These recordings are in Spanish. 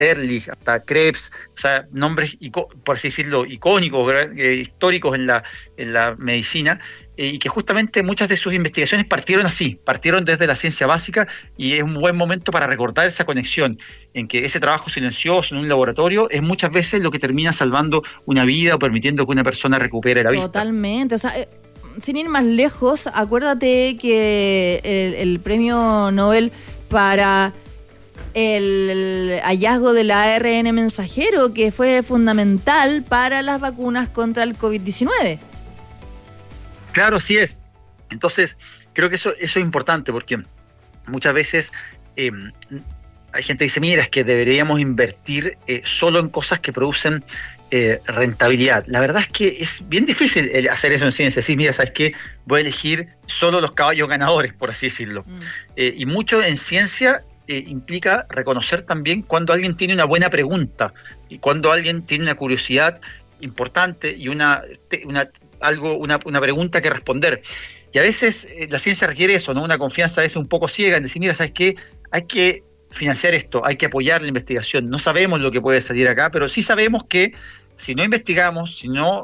Ehrlich, hasta Krebs, o sea, nombres, por así decirlo, icónicos, históricos en la medicina, y que justamente muchas de sus investigaciones partieron desde la ciencia básica, y es un buen momento para recordar esa conexión en que ese trabajo silencioso en un laboratorio es muchas veces lo que termina salvando una vida o permitiendo que una persona recupere la vista. Totalmente, o sea, sin ir más lejos, acuérdate que el premio Nobel para el hallazgo del ARN mensajero, que fue fundamental para las vacunas contra el COVID-19. Claro, sí es. Entonces, creo que eso es importante, porque muchas veces hay gente que dice, mira, es que deberíamos invertir solo en cosas que producen rentabilidad. La verdad es que es bien difícil hacer eso en ciencia. Decir, mira, ¿sabes qué? Voy a elegir solo los caballos ganadores, por así decirlo. Y mucho en ciencia implica reconocer también cuando alguien tiene una buena pregunta y cuando alguien tiene una curiosidad importante y una pregunta que responder. Y a veces la ciencia requiere eso, ¿no? Una confianza a veces un poco ciega en decir, mira, ¿sabes qué? Hay que financiar esto, hay que apoyar la investigación. No sabemos lo que puede salir acá, pero sí sabemos que si no investigamos, si no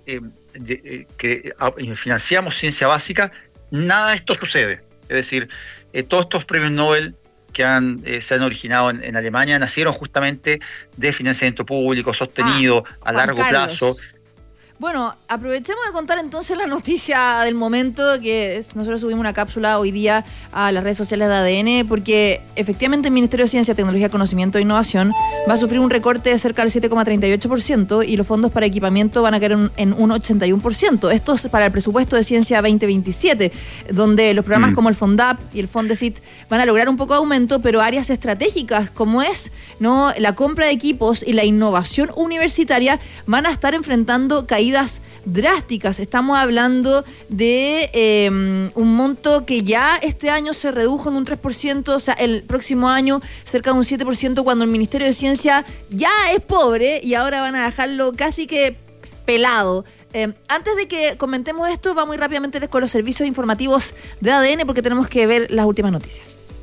financiamos ciencia básica, nada de esto sucede. Es decir, todos estos premios Nobel que se han originado en Alemania nacieron justamente de financiamiento público sostenido a largo plazo. Bueno, aprovechemos de contar entonces la noticia del momento, que nosotros subimos una cápsula hoy día a las redes sociales de ADN, porque efectivamente el Ministerio de Ciencia, Tecnología, Conocimiento e Innovación va a sufrir un recorte de cerca del 7,38% y los fondos para equipamiento van a caer en un 81%. Esto es para el presupuesto de Ciencia 2027, donde los programas como el FONDAP y el FONDECIT van a lograr un poco de aumento, pero áreas estratégicas como es, ¿no?, la compra de equipos y la innovación universitaria van a estar enfrentando caídas drásticas. Estamos hablando de un monto que ya este año se redujo en un 3%, o sea, el próximo año cerca de un 7%, cuando el Ministerio de Ciencia ya es pobre y ahora van a dejarlo casi que pelado. Antes de que comentemos esto, vamos muy rápidamente con los servicios informativos de ADN, porque tenemos que ver las últimas noticias.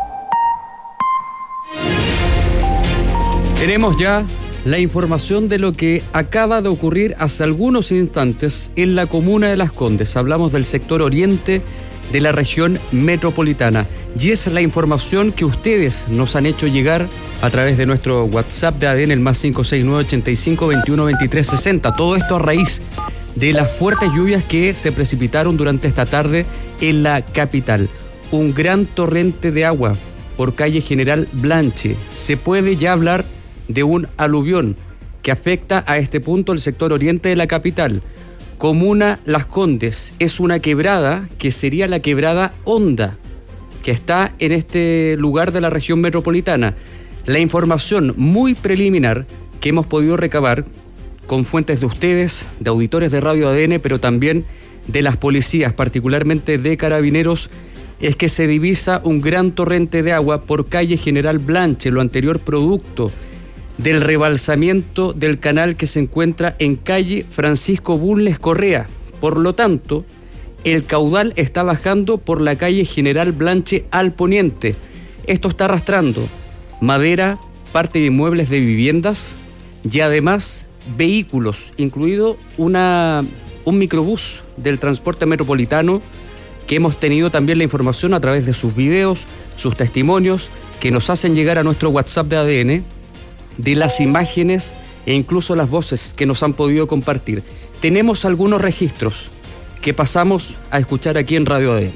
Tenemos ya la información de lo que acaba de ocurrir hace algunos instantes en la comuna de Las Condes. Hablamos del sector oriente de la región metropolitana. Y es la información que ustedes nos han hecho llegar a través de nuestro WhatsApp de ADN, el más 569-85-21-23-60. Todo esto a raíz de las fuertes lluvias que se precipitaron durante esta tarde en la capital. Un gran torrente de agua por calle General Blanche. Se puede ya hablar de un aluvión que afecta a este punto el sector oriente de la capital. Comuna Las Condes es una quebrada que sería la quebrada Honda, que está en este lugar de la región metropolitana. La información muy preliminar que hemos podido recabar con fuentes de ustedes, de auditores de Radio ADN, pero también de las policías, particularmente de Carabineros, es que se divisa un gran torrente de agua por calle General Blanche, lo anterior producto del rebalsamiento del canal que se encuentra en calle Francisco Bulnes Correa. Por lo tanto, el caudal está bajando por la calle General Blanche al poniente. Esto está arrastrando madera, parte de inmuebles de viviendas y además vehículos, incluido un microbús del transporte metropolitano, que hemos tenido también la información a través de sus videos, sus testimonios, que nos hacen llegar a nuestro WhatsApp de ADN, de las imágenes e incluso las voces que nos han podido compartir. Tenemos algunos registros que pasamos a escuchar aquí en Radio ADN.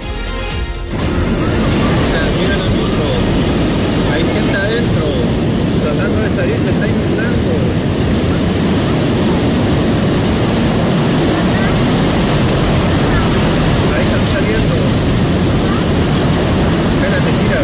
Hay gente adentro tratando de salir, se está inundando. Ahí están saliendo. Espérate, mira.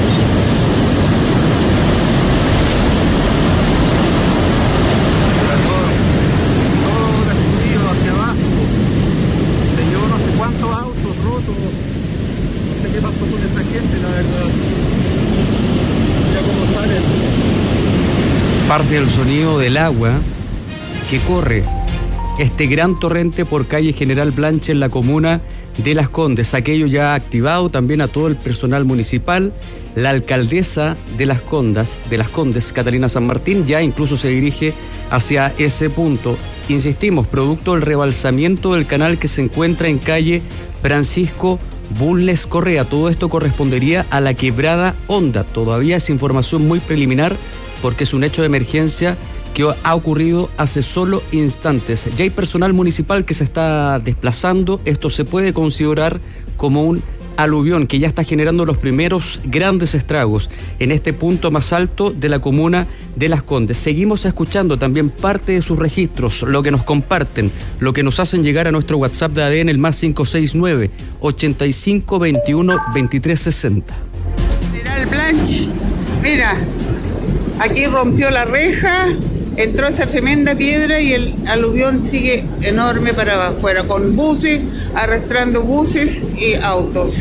Parte del sonido del agua que corre este gran torrente por calle General Blanche en la comuna de Las Condes. Aquello ya ha activado también a todo el personal municipal. La alcaldesa de Las Condes, Catalina San Martín, ya incluso se dirige hacia ese punto. Insistimos, producto del rebalsamiento del canal que se encuentra en calle Francisco Bulnes Correa. Todo esto correspondería a la quebrada Honda. Todavía es información muy preliminar porque es un hecho de emergencia que ha ocurrido hace solo instantes. Ya hay personal municipal que se está desplazando. Esto se puede considerar como un aluvión que ya está generando los primeros grandes estragos en este punto más alto de la comuna de Las Condes. Seguimos escuchando también parte de sus registros, lo que nos comparten, lo que nos hacen llegar a nuestro WhatsApp de ADN, el más 569-8521-2360. General Blanch, mira, aquí rompió la reja, entró esa tremenda piedra y el aluvión sigue enorme para afuera, con buses, arrastrando buses y autos.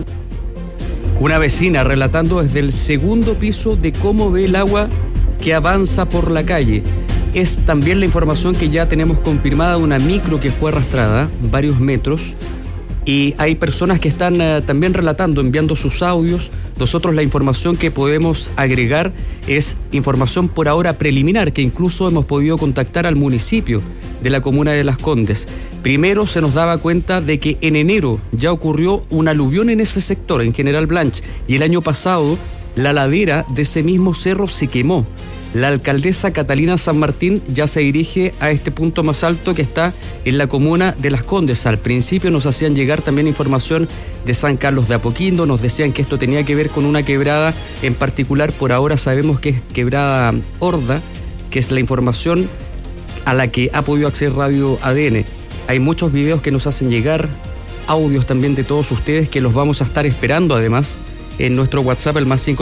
Una vecina relatando desde el segundo piso de cómo ve el agua que avanza por la calle. Es también la información que ya tenemos confirmada, una micro que fue arrastrada varios metros. Y hay personas que están también relatando, enviando sus audios. Nosotros la información que podemos agregar es información por ahora preliminar, que incluso hemos podido contactar al municipio de la comuna de Las Condes. Primero se nos daba cuenta de que en enero ya ocurrió un aluvión en ese sector, en General Blanch, y el año pasado la ladera de ese mismo cerro se quemó. La alcaldesa Catalina San Martín ya se dirige a este punto más alto que está en la comuna de Las Condes. Al principio nos hacían llegar también información de San Carlos de Apoquindo, nos decían que esto tenía que ver con una quebrada en particular. Por ahora sabemos que es quebrada Horda, que es la información a la que ha podido acceder Radio ADN. Hay muchos videos que nos hacen llegar, audios también de todos ustedes que los vamos a estar esperando además en nuestro WhatsApp, el más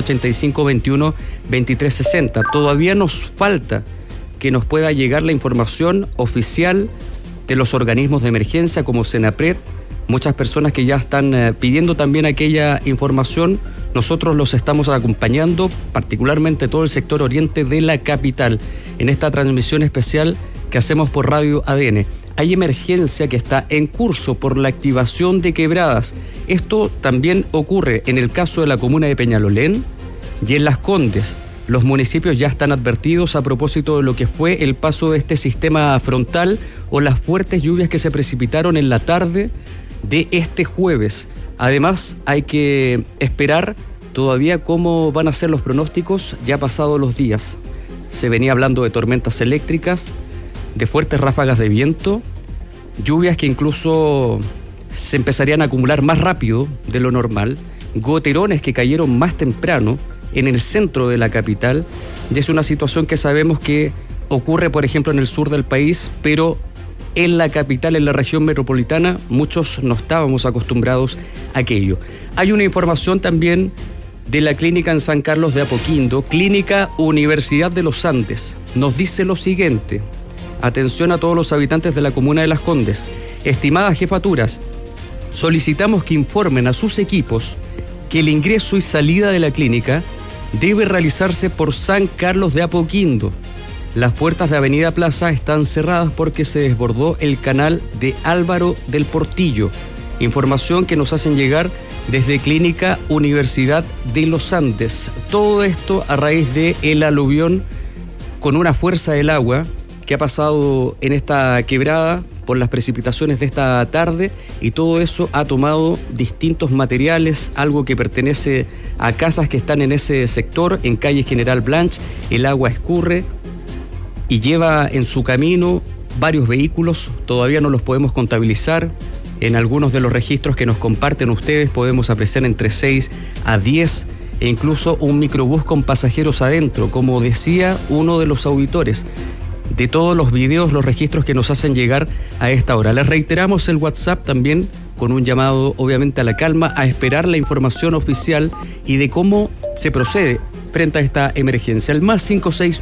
569-8521-2360. Todavía nos falta que nos pueda llegar la información oficial de los organismos de emergencia como Senapred, muchas personas que ya están pidiendo también aquella información. Nosotros los estamos acompañando, particularmente todo el sector oriente de la capital, en esta transmisión especial que hacemos por Radio ADN. Hay emergencia que está en curso por la activación de quebradas. Esto también ocurre en el caso de la comuna de Peñalolén y en Las Condes. Los municipios ya están advertidos a propósito de lo que fue el paso de este sistema frontal o las fuertes lluvias que se precipitaron en la tarde de este jueves. Además, hay que esperar todavía cómo van a ser los pronósticos ya pasados los días. Se venía hablando de tormentas eléctricas, de fuertes ráfagas de viento, lluvias que incluso se empezarían a acumular más rápido de lo normal, goterones que cayeron más temprano en el centro de la capital, y es una situación que sabemos que ocurre, por ejemplo, en el sur del país, pero en la capital, en la región metropolitana, muchos no estábamos acostumbrados a aquello. Hay una información también de la clínica en San Carlos de Apoquindo, Clínica Universidad de los Andes. Nos dice lo siguiente: atención a todos los habitantes de la comuna de Las Condes. Estimadas jefaturas, solicitamos que informen a sus equipos que el ingreso y salida de la clínica debe realizarse por San Carlos de Apoquindo. Las puertas de Avenida Plaza están cerradas porque se desbordó el canal de Álvaro del Portillo. Información que nos hacen llegar desde Clínica Universidad de los Andes. Todo esto a raíz de el aluvión con una fuerza del agua que ha pasado en esta quebrada por las precipitaciones de esta tarde, y todo eso ha tomado distintos materiales, algo que pertenece a casas que están en ese sector, en calle General Blanch. El agua escurre y lleva en su camino varios vehículos, todavía no los podemos contabilizar. En algunos de los registros que nos comparten ustedes podemos apreciar entre 6 a 10 e incluso un microbús con pasajeros adentro, como decía uno de los auditores de todos los videos, los registros que nos hacen llegar a esta hora. Les reiteramos el WhatsApp también con un llamado obviamente a la calma, a esperar la información oficial y de cómo se procede frente a esta emergencia. El más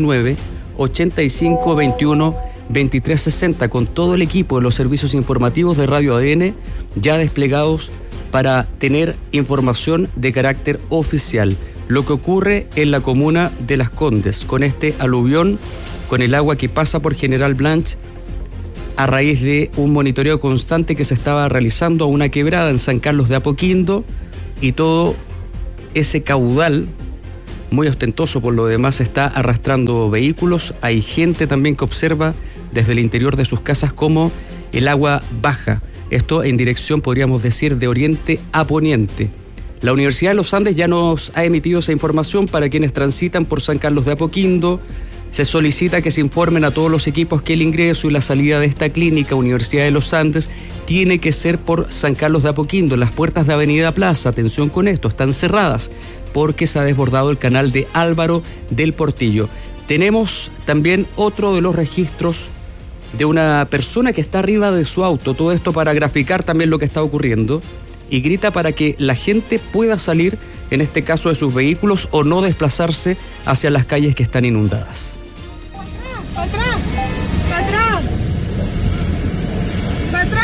569-8521-2360 con todo el equipo de los servicios informativos de Radio ADN ya desplegados para tener información de carácter oficial. Lo que ocurre en la comuna de Las Condes con este aluvión, con el agua que pasa por General Blanch, a raíz de un monitoreo constante que se estaba realizando a una quebrada en San Carlos de Apoquindo, y todo ese caudal, muy ostentoso por lo demás, está arrastrando vehículos. Hay gente también que observa desde el interior de sus casas cómo el agua baja. Esto en dirección, podríamos decir, de oriente a poniente. La Universidad de los Andes ya nos ha emitido esa información para quienes transitan por San Carlos de Apoquindo. Se solicita que se informen a todos los equipos que el ingreso y la salida de esta clínica Universidad de los Andes tiene que ser por San Carlos de Apoquindo. Las puertas de Avenida Plaza, atención con esto, están cerradas porque se ha desbordado el canal de Álvaro del Portillo. Tenemos también otro de los registros de una persona que está arriba de su auto, todo esto para graficar también lo que está ocurriendo, y grita para que la gente pueda salir, en este caso de sus vehículos, o no desplazarse hacia las calles que están inundadas. ¡Para atrás! ¡Para atrás! ¡Para atrás!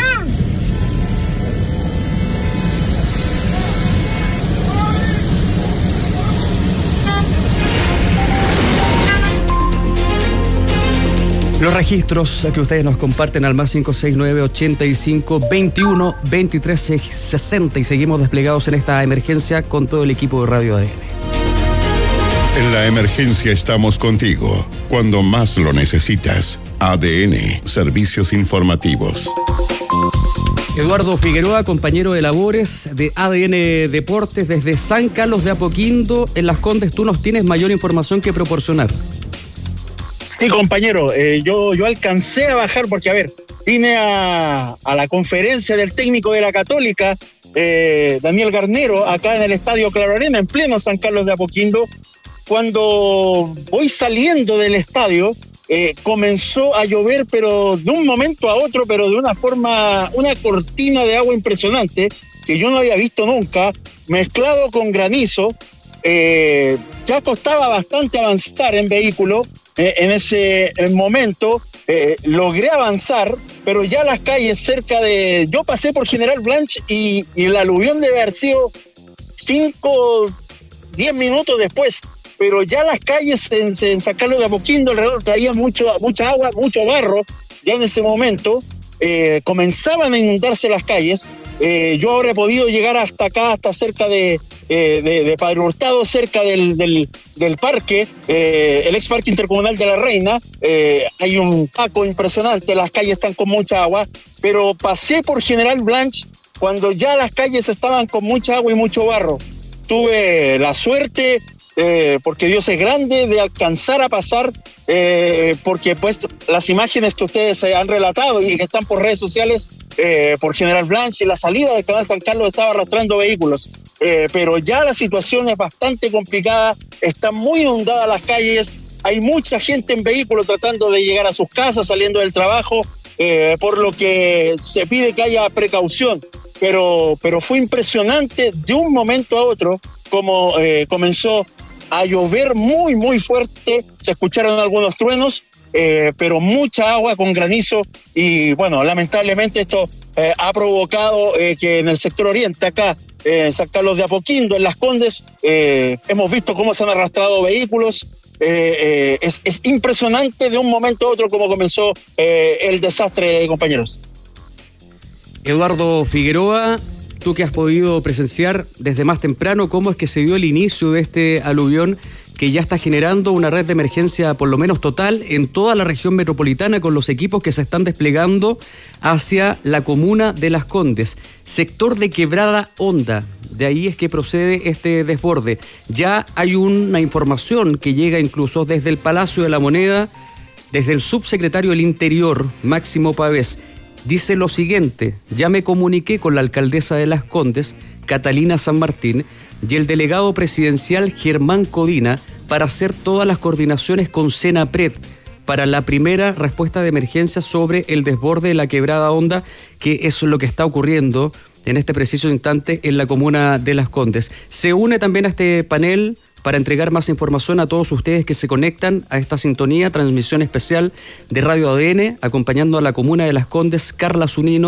Los registros que ustedes nos comparten al más 569 85 21 23 60, y seguimos desplegados en esta emergencia con todo el equipo de Radio ADN. En la emergencia estamos contigo cuando más lo necesitas. ADN, Servicios Informativos. Eduardo Figueroa, compañero de labores de ADN Deportes desde San Carlos de Apoquindo, en Las Condes. Tú nos tienes mayor información que proporcionar. Sí, compañero, yo alcancé a bajar porque, vine a la conferencia del técnico de la Católica, Daniel Garnero, acá en el Estadio Claro Arena, en pleno San Carlos de Apoquindo. Cuando voy saliendo del estadio, comenzó a llover, pero de un momento a otro, pero de una forma, una cortina de agua impresionante, que yo no había visto nunca, mezclado con granizo. Ya costaba bastante avanzar en vehículo. En ese momento logré avanzar, pero ya las calles cerca de... Yo pasé por General Blanch y el aluvión debe haber sido 5-10 minutos después, pero ya las calles en San Carlos de Apoquindo alrededor traían mucha agua, mucho barro. Ya en ese momento comenzaban a inundarse las calles. Yo ahora he podido llegar hasta acá, hasta cerca de Padre Hurtado, cerca del parque, el ex parque intercomunal de la Reina. Hay un taco impresionante, las calles están con mucha agua, pero pasé por General Blanch cuando ya las calles estaban con mucha agua y mucho barro. Tuve la suerte, porque Dios es grande, de alcanzar a pasar, porque pues las imágenes que ustedes han relatado y que están por redes sociales, por General Blanch, y la salida del canal San Carlos estaba arrastrando vehículos, pero ya la situación es bastante complicada, están muy inundadas las calles, hay mucha gente en vehículos tratando de llegar a sus casas, saliendo del trabajo, por lo que se pide que haya precaución, pero fue impresionante de un momento a otro como comenzó a llover muy muy fuerte, se escucharon algunos truenos, pero mucha agua con granizo, y bueno, lamentablemente esto ha provocado que en el sector oriente, acá en San Carlos de Apoquindo, en Las Condes, hemos visto cómo se han arrastrado vehículos. Es impresionante de un momento a otro cómo comenzó el desastre, compañeros. Eduardo Figueroa, tú que has podido presenciar desde más temprano cómo es que se dio el inicio de este aluvión que ya está generando una red de emergencia por lo menos total en toda la región metropolitana, con los equipos que se están desplegando hacia la comuna de Las Condes, sector de Quebrada Honda. De ahí es que procede este desborde. Ya hay una información que llega incluso desde el Palacio de la Moneda, desde el subsecretario del Interior, Máximo Pavés. Dice lo siguiente: ya me comuniqué con la alcaldesa de Las Condes, Catalina San Martín, y el delegado presidencial Germán Codina para hacer todas las coordinaciones con Senapred para la primera respuesta de emergencia sobre el desborde de la Quebrada Honda, que es lo que está ocurriendo en este preciso instante en la comuna de Las Condes. Se une también a este panel para entregar más información a todos ustedes que se conectan a esta sintonía, transmisión especial de Radio ADN, acompañando a la comuna de Las Condes, Carla Zunino,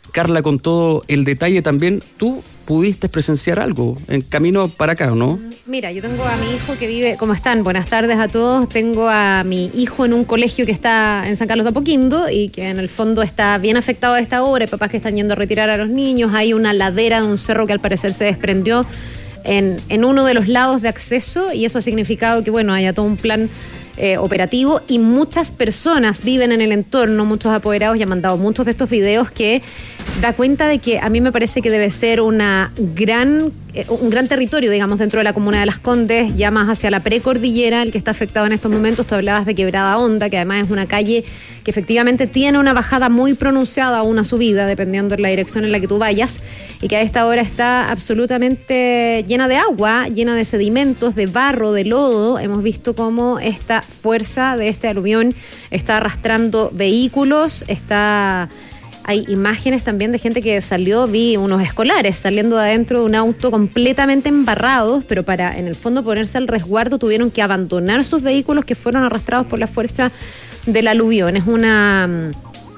Carla, con todo el detalle también, tú pudiste presenciar algo en camino para acá, ¿no? Mira, yo tengo a mi hijo que vive... ¿Cómo están? Buenas tardes a todos. Tengo a mi hijo en un colegio que está en San Carlos de Apoquindo y que en el fondo está bien afectado a esta hora. Hay papás que están yendo a retirar a los niños. Hay una ladera de un cerro que al parecer se desprendió en uno de los lados de acceso y eso ha significado que, bueno, haya todo un plan operativo y muchas personas viven en el entorno, muchos apoderados, y han mandado muchos de estos videos que da cuenta de que a mí me parece que debe ser un gran territorio, digamos, dentro de la comuna de Las Condes, ya más hacia la precordillera, el que está afectado en estos momentos. Tú hablabas de Quebrada Honda, que además es una calle que efectivamente tiene una bajada muy pronunciada o una subida, dependiendo de la dirección en la que tú vayas, y que a esta hora está absolutamente llena de agua, llena de sedimentos, de barro, de lodo. Hemos visto cómo esta fuerza de este aluvión está arrastrando vehículos, hay imágenes también de gente que salió, vi unos escolares saliendo de adentro de un auto completamente embarrados, pero para en el fondo ponerse al resguardo tuvieron que abandonar sus vehículos que fueron arrastrados por la fuerza del aluvión. Es una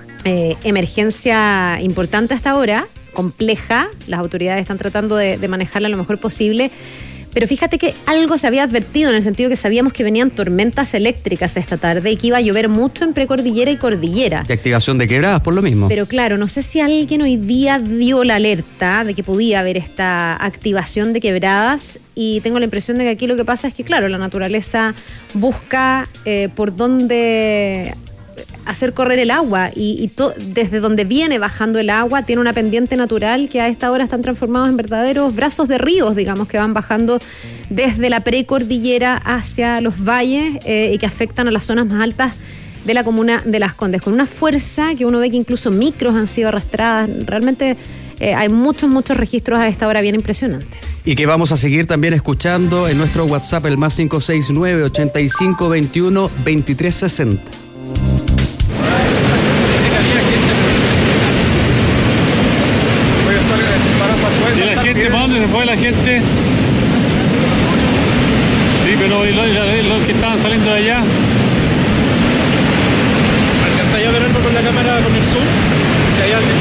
emergencia importante hasta ahora, compleja. Las autoridades están tratando de manejarla lo mejor posible. Pero fíjate que algo se había advertido en el sentido que sabíamos que venían tormentas eléctricas esta tarde y que iba a llover mucho en precordillera y cordillera. Y activación de quebradas por lo mismo. Pero claro, no sé si alguien hoy día dio la alerta de que podía haber esta activación de quebradas y tengo la impresión de que aquí lo que pasa es que, claro, la naturaleza busca por dónde hacer correr el agua y desde donde viene bajando el agua tiene una pendiente natural que a esta hora están transformados en verdaderos brazos de ríos, digamos, que van bajando desde la precordillera hacia los valles y que afectan a las zonas más altas de la comuna de Las Condes, con una fuerza que uno ve que incluso micros han sido arrastradas. Realmente hay muchos registros a esta hora bien impresionantes. Y que vamos a seguir también escuchando en nuestro WhatsApp, el más 569-8521-2360. ¿Y la gente para dónde se fue la gente? Sí, pero los que estaban saliendo de allá. ¿Alcanza ya a ver algo con la cámara, con el zoom? Si hay alguien.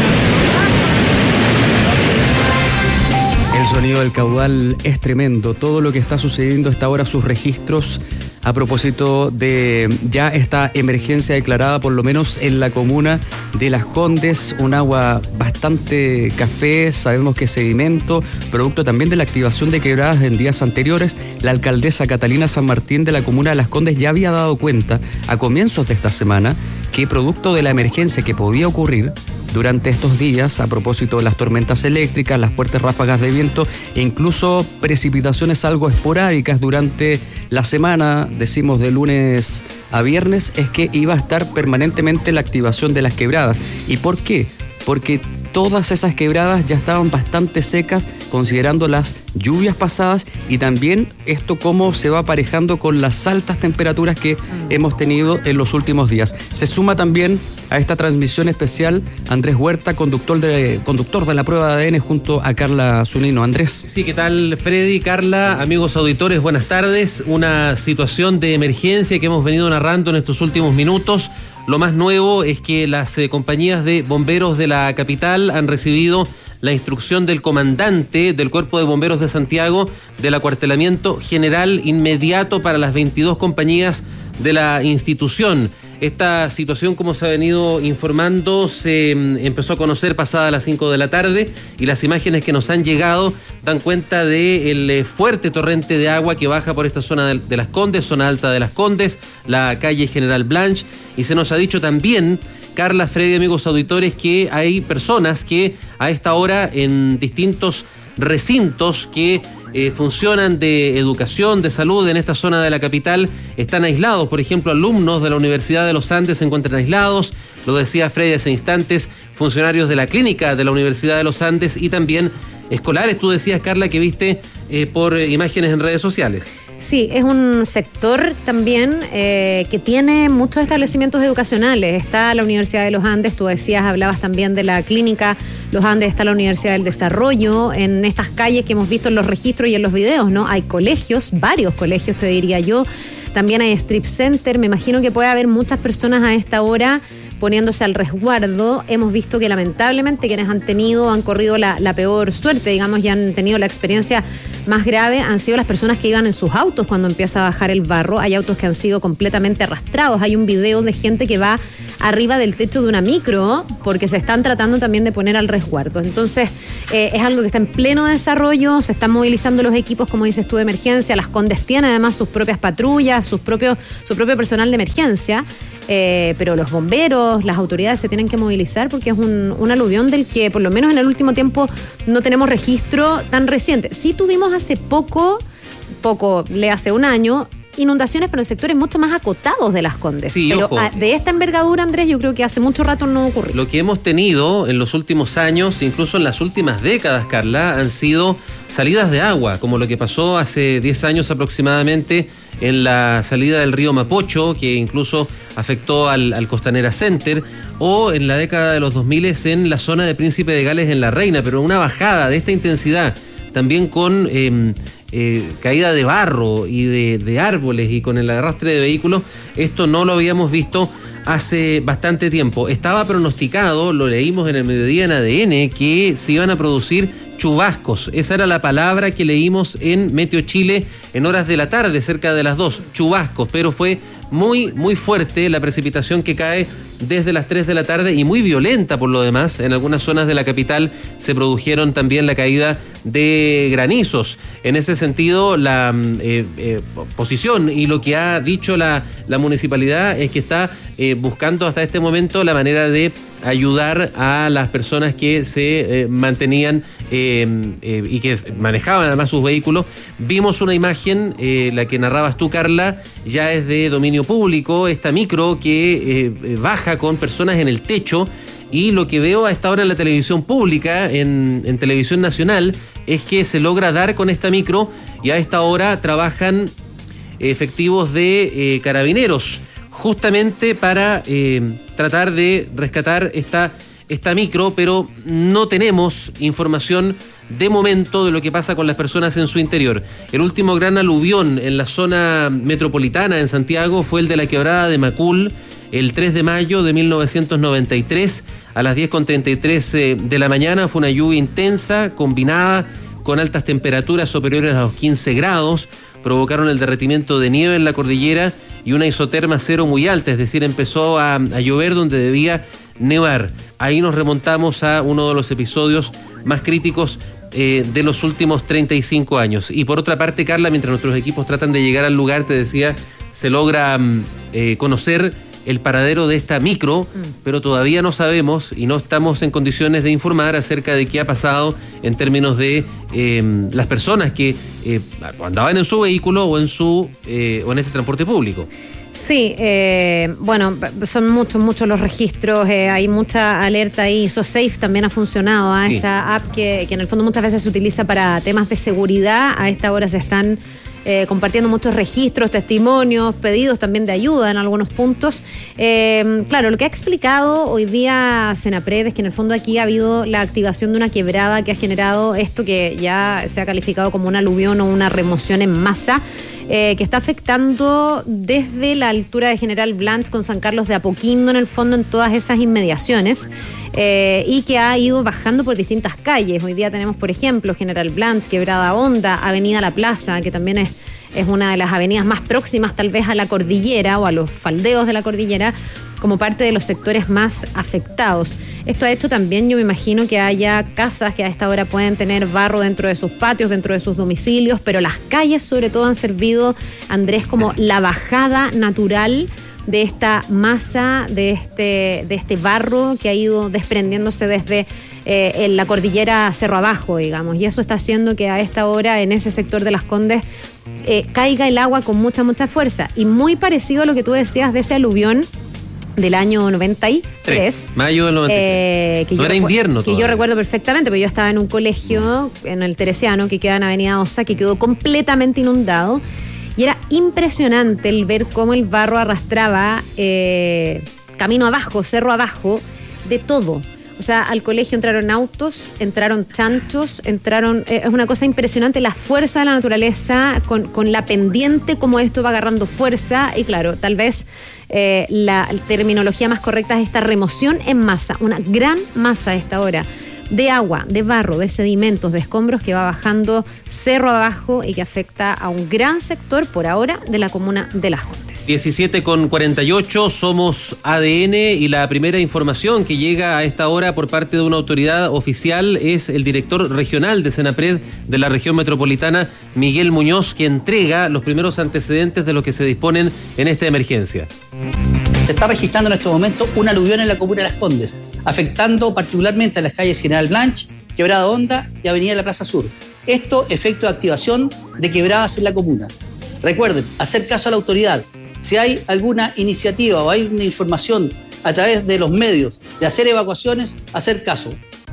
El sonido del caudal es tremendo. Todo lo que está sucediendo hasta ahora, sus registros a propósito de ya esta emergencia declarada, por lo menos en la comuna de Las Condes, un agua bastante café, sabemos que es sedimento, producto también de la activación de quebradas en días anteriores. La alcaldesa Catalina San Martín de la comuna de Las Condes ya había dado cuenta a comienzos de esta semana que producto de la emergencia que podía ocurrir durante estos días, a propósito de las tormentas eléctricas, las fuertes ráfagas de viento e incluso precipitaciones algo esporádicas durante la semana, decimos de lunes a viernes, es que iba a estar permanentemente la activación de las quebradas. ¿Y por qué? Porque todas esas quebradas ya estaban bastante secas, considerando las lluvias pasadas y también esto cómo se va aparejando con las altas temperaturas que hemos tenido en los últimos días. Se suma también a esta transmisión especial Andrés Huerta, conductor de la prueba de ADN junto a Carla Zunino. Andrés. Sí, ¿qué tal, Freddy, Carla, amigos auditores? Buenas tardes. Una situación de emergencia que hemos venido narrando en estos últimos minutos. Lo más nuevo es que las compañías de bomberos de la capital han recibido la instrucción del comandante del Cuerpo de Bomberos de Santiago del acuartelamiento general inmediato para las 22 compañías de la institución. Esta situación, como se ha venido informando, se empezó a conocer pasada las 5 de la tarde y las imágenes que nos han llegado dan cuenta del fuerte torrente de agua que baja por esta zona de Las Condes, zona alta de Las Condes, la calle General Blanch, y se nos ha dicho también, Carla, Freddy, amigos auditores, que hay personas que a esta hora en distintos recintos que funcionan de educación, de salud en esta zona de la capital, están aislados. Por ejemplo, alumnos de la Universidad de los Andes se encuentran aislados, lo decía Freddy hace instantes, funcionarios de la clínica de la Universidad de los Andes y también escolares. Tú decías, Carla, que viste por imágenes en redes sociales. Sí, es un sector también que tiene muchos establecimientos educacionales. Está la Universidad de los Andes, tú decías, hablabas también de la clínica Los Andes, está la Universidad del Desarrollo, en estas calles que hemos visto en los registros y en los videos, ¿no? Hay colegios, varios colegios te diría yo, también hay strip center, me imagino que puede haber muchas personas a esta hora poniéndose al resguardo. Hemos visto que lamentablemente quienes han corrido la peor suerte, digamos, y han tenido la experiencia más grave, han sido las personas que iban en sus autos cuando empieza a bajar el barro. Hay autos que han sido completamente arrastrados. Hay un video de gente que va arriba del techo de una micro porque se están tratando también de poner al resguardo. Entonces, es algo que está en pleno desarrollo, se están movilizando los equipos, como dices tú, de emergencia. Las Condes tienen además sus propias patrullas, su propio personal de emergencia, pero los bomberos, las autoridades se tienen que movilizar porque es un aluvión del que, por lo menos en el último tiempo, no tenemos registro tan reciente. Sí tuvimos hace poco, hace un año, inundaciones, pero en sectores mucho más acotados de Las Condes. Sí, pero ojo, de esta envergadura, Andrés, yo creo que hace mucho rato no ocurrió. Lo que hemos tenido en los últimos años, incluso en las últimas décadas, Carla, han sido salidas de agua, como lo que pasó hace 10 años aproximadamente en la salida del río Mapocho, que incluso afectó al Costanera Center, o en la década de los 2000 en la zona de Príncipe de Gales en La Reina, pero una bajada de esta intensidad, también con caída de barro y de árboles y con el arrastre de vehículos. Esto no lo habíamos visto hace bastante tiempo. Estaba pronosticado, lo leímos en el mediodía en ADN, que se iban a producir chubascos. Esa era la palabra que leímos en Meteo Chile en horas de la tarde, cerca de las 2, chubascos, pero fue muy, muy fuerte la precipitación que cae desde las 3 de la tarde y muy violenta por lo demás. En algunas zonas de la capital se produjeron también la caída de granizos. En ese sentido, la posición y lo que ha dicho la municipalidad es que está buscando hasta este momento la manera de ayudar a las personas que se mantenían y que manejaban además sus vehículos. Vimos una imagen, la que narrabas tú, Carla, ya es de dominio público, esta micro que baja con personas en el techo, y lo que veo a esta hora en la televisión pública, en Televisión Nacional, es que se logra dar con esta micro y a esta hora trabajan efectivos de carabineros justamente para tratar de rescatar esta micro, pero no tenemos información de momento de lo que pasa con las personas en su interior. El último gran aluvión en la zona metropolitana en Santiago fue el de la quebrada de Macul, el 3 de mayo de 1993, a las 10:33 de la mañana. Fue una lluvia intensa, combinada con altas temperaturas superiores a los 15 grados, provocaron el derretimiento de nieve en la cordillera y una isoterma cero muy alta, es decir, empezó a llover donde debía nevar. Ahí nos remontamos a uno de los episodios más críticos de los últimos 35 años. Y por otra parte, Carla, mientras nuestros equipos tratan de llegar al lugar, te decía, se logra conocer el paradero de esta micro, pero todavía no sabemos y no estamos en condiciones de informar acerca de qué ha pasado en términos de las personas que andaban en su vehículo o en este transporte público. Sí, bueno, son muchos los registros, hay mucha alerta ahí. SoSafe también ha funcionado, sí. Esa app que en el fondo muchas veces se utiliza para temas de seguridad. A esta hora se están compartiendo muchos registros, testimonios, pedidos también de ayuda en algunos puntos. Claro, lo que ha explicado hoy día Senapred es que en el fondo aquí ha habido la activación de una quebrada que ha generado esto que ya se ha calificado como un aluvión o una remoción en masa, que está afectando desde la altura de General Blanch con San Carlos de Apoquindo, en el fondo, en todas esas inmediaciones, y que ha ido bajando por distintas calles. Hoy día tenemos, por ejemplo, General Blanch, Quebrada Honda, Avenida La Plaza, que también es una de las avenidas más próximas tal vez a la cordillera o a los faldeos de la cordillera, como parte de los sectores más afectados. Esto ha hecho también, yo me imagino, que haya casas que a esta hora pueden tener barro dentro de sus patios, dentro de sus domicilios, pero las calles sobre todo han servido, Andrés, como la bajada natural de esta masa, de este barro que ha ido desprendiéndose desde en la cordillera cerro abajo, digamos, y eso está haciendo que a esta hora en ese sector de Las Condes caiga el agua con mucha fuerza, y muy parecido a lo que tú decías de ese aluvión del año 93. Mayo del 93. Que no era invierno todavía. Que yo recuerdo perfectamente, porque yo estaba en un colegio, en el Teresiano, que queda en Avenida Osa, que quedó completamente inundado. Y era impresionante el ver cómo el barro arrastraba camino abajo, cerro abajo, de todo. O sea, al colegio entraron autos, entraron chanchos, es una cosa impresionante la fuerza de la naturaleza con la pendiente, cómo esto va agarrando fuerza. Y claro, tal vez la terminología más correcta es esta remoción en masa, una gran masa a esta hora de agua, de barro, de sedimentos, de escombros que va bajando cerro abajo y que afecta a un gran sector por ahora de la comuna de Las Condes. 17:48, somos ADN y la primera información que llega a esta hora por parte de una autoridad oficial es el director regional de Senapred de la región metropolitana, Miguel Muñoz, que entrega los primeros antecedentes de lo que se disponen en esta emergencia. Se está registrando en este momento un aluvión en la comuna de Las Condes, afectando particularmente a las calles General Blanch, Quebrada Honda y Avenida de la Plaza Sur. Esto efecto de activación de quebradas en la comuna. Recuerden, hacer caso a la autoridad. Si hay alguna iniciativa o hay una información a través de los medios de hacer evacuaciones, hacer caso.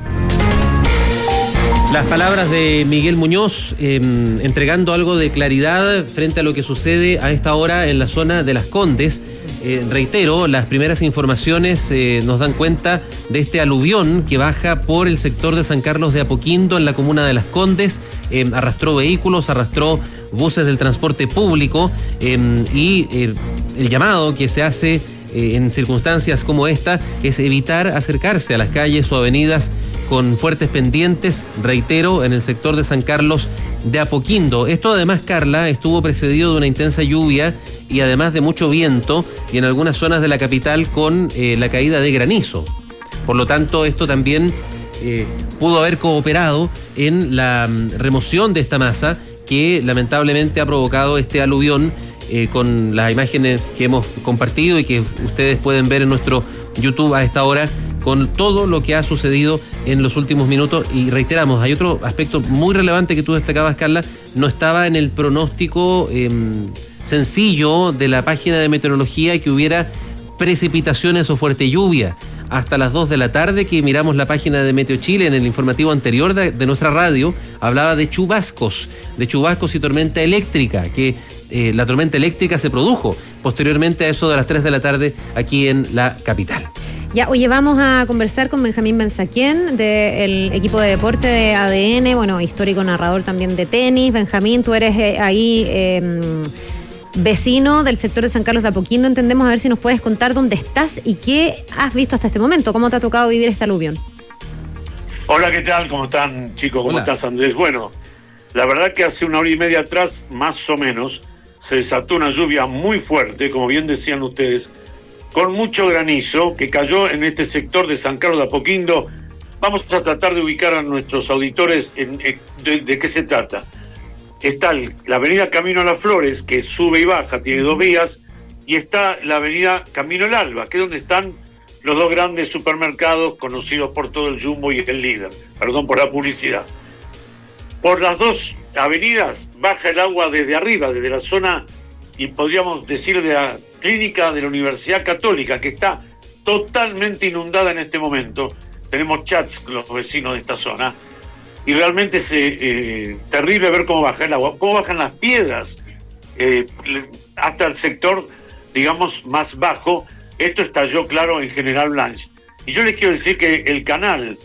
Las palabras de Miguel Muñoz entregando algo de claridad frente a lo que sucede a esta hora en la zona de Las Condes. Reitero, las primeras informaciones nos dan cuenta de este aluvión que baja por el sector de San Carlos de Apoquindo en la comuna de Las Condes. Arrastró vehículos, arrastró buses del transporte público y el llamado que se hace en circunstancias como esta es evitar acercarse a las calles o avenidas con fuertes pendientes, reitero, en el sector de San Carlos de Apoquindo. Esto además, Carla, estuvo precedido de una intensa lluvia y además de mucho viento y en algunas zonas de la capital con la caída de granizo. Por lo tanto, esto también pudo haber cooperado en la remoción de esta masa que lamentablemente ha provocado este aluvión con las imágenes que hemos compartido y que ustedes pueden ver en nuestro YouTube a esta hora, con todo lo que ha sucedido en los últimos minutos. Y reiteramos, hay otro aspecto muy relevante que tú destacabas, Carla, no estaba en el pronóstico sencillo de la página de meteorología que hubiera precipitaciones o fuerte lluvia. Hasta las 2 de la tarde que miramos la página de Meteo Chile en el informativo anterior de nuestra radio, hablaba de chubascos y tormenta eléctrica, que la tormenta eléctrica se produjo posteriormente a eso de las 3 de la tarde aquí en la capital. Ya, oye, vamos a conversar con Benjamín Benzaquén del equipo de deporte de ADN, bueno, histórico narrador también de tenis. Benjamín, tú eres ahí vecino del sector de San Carlos de Apoquindo, entendemos, a ver si nos puedes contar dónde estás y qué has visto hasta este momento, cómo te ha tocado vivir este aluvión. Hola, ¿qué tal? ¿Cómo están, chicos? ¿Cómo estás, Andrés? Bueno, la verdad que hace una hora y media atrás, más o menos, se desató una lluvia muy fuerte, como bien decían ustedes, con mucho granizo que cayó en este sector de San Carlos de Apoquindo. Vamos a tratar de ubicar a nuestros auditores de qué se trata. Está la avenida Camino a las Flores, que sube y baja, tiene 2 vías, y está la avenida Camino al Alba, que es donde están los 2 grandes supermercados conocidos por todo el Jumbo y el Líder. Perdón por la publicidad. Por las 2 avenidas baja el agua desde arriba, desde la zona, y podríamos decir de la clínica de la Universidad Católica, que está totalmente inundada en este momento. Tenemos chats con los vecinos de esta zona y realmente es terrible ver cómo baja el agua, cómo bajan las piedras hasta el sector, digamos, más bajo. Esto estalló, claro, en General Blanch. Y yo les quiero decir que el canal,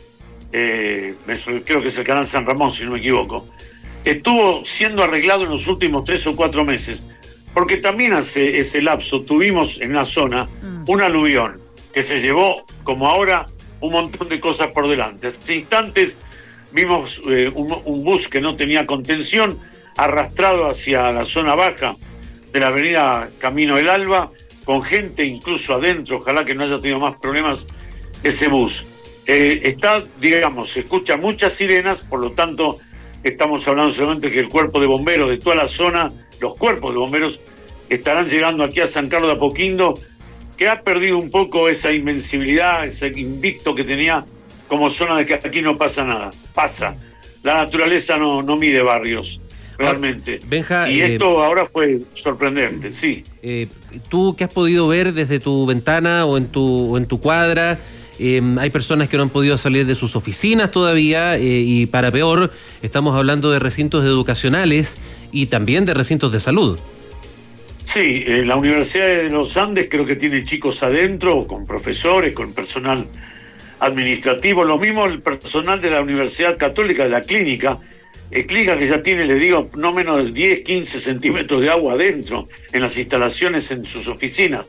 creo que es el canal San Ramón, si no me equivoco, estuvo siendo arreglado en los últimos 3 o 4 meses, porque también hace ese lapso tuvimos en la zona un aluvión que se llevó, como ahora, un montón de cosas por delante. Hace instantes vimos un bus que no tenía contención, arrastrado hacia la zona baja de la avenida Camino del Alba, con gente incluso adentro. Ojalá que no haya tenido más problemas ese bus. Está, digamos, se escuchan muchas sirenas, por lo tanto estamos hablando solamente que el cuerpo de bomberos de toda la zona, los cuerpos de bomberos estarán llegando aquí a San Carlos de Apoquindo, que ha perdido un poco esa invencibilidad, ese invicto que tenía como zona de que aquí no pasa nada. Pasa. La naturaleza no mide barrios, realmente. Benja, y esto ahora fue sorprendente, sí. ¿Tú qué has podido ver desde tu ventana o en tu cuadra? Hay personas que no han podido salir de sus oficinas todavía y para peor, estamos hablando de recintos educacionales y también de recintos de salud. Sí, la Universidad de los Andes creo que tiene chicos adentro, con profesores, con personal administrativos, lo mismo el personal de la Universidad Católica, de la clínica que ya tiene, les digo, no menos de 10, 15 centímetros de agua adentro, en las instalaciones, en sus oficinas.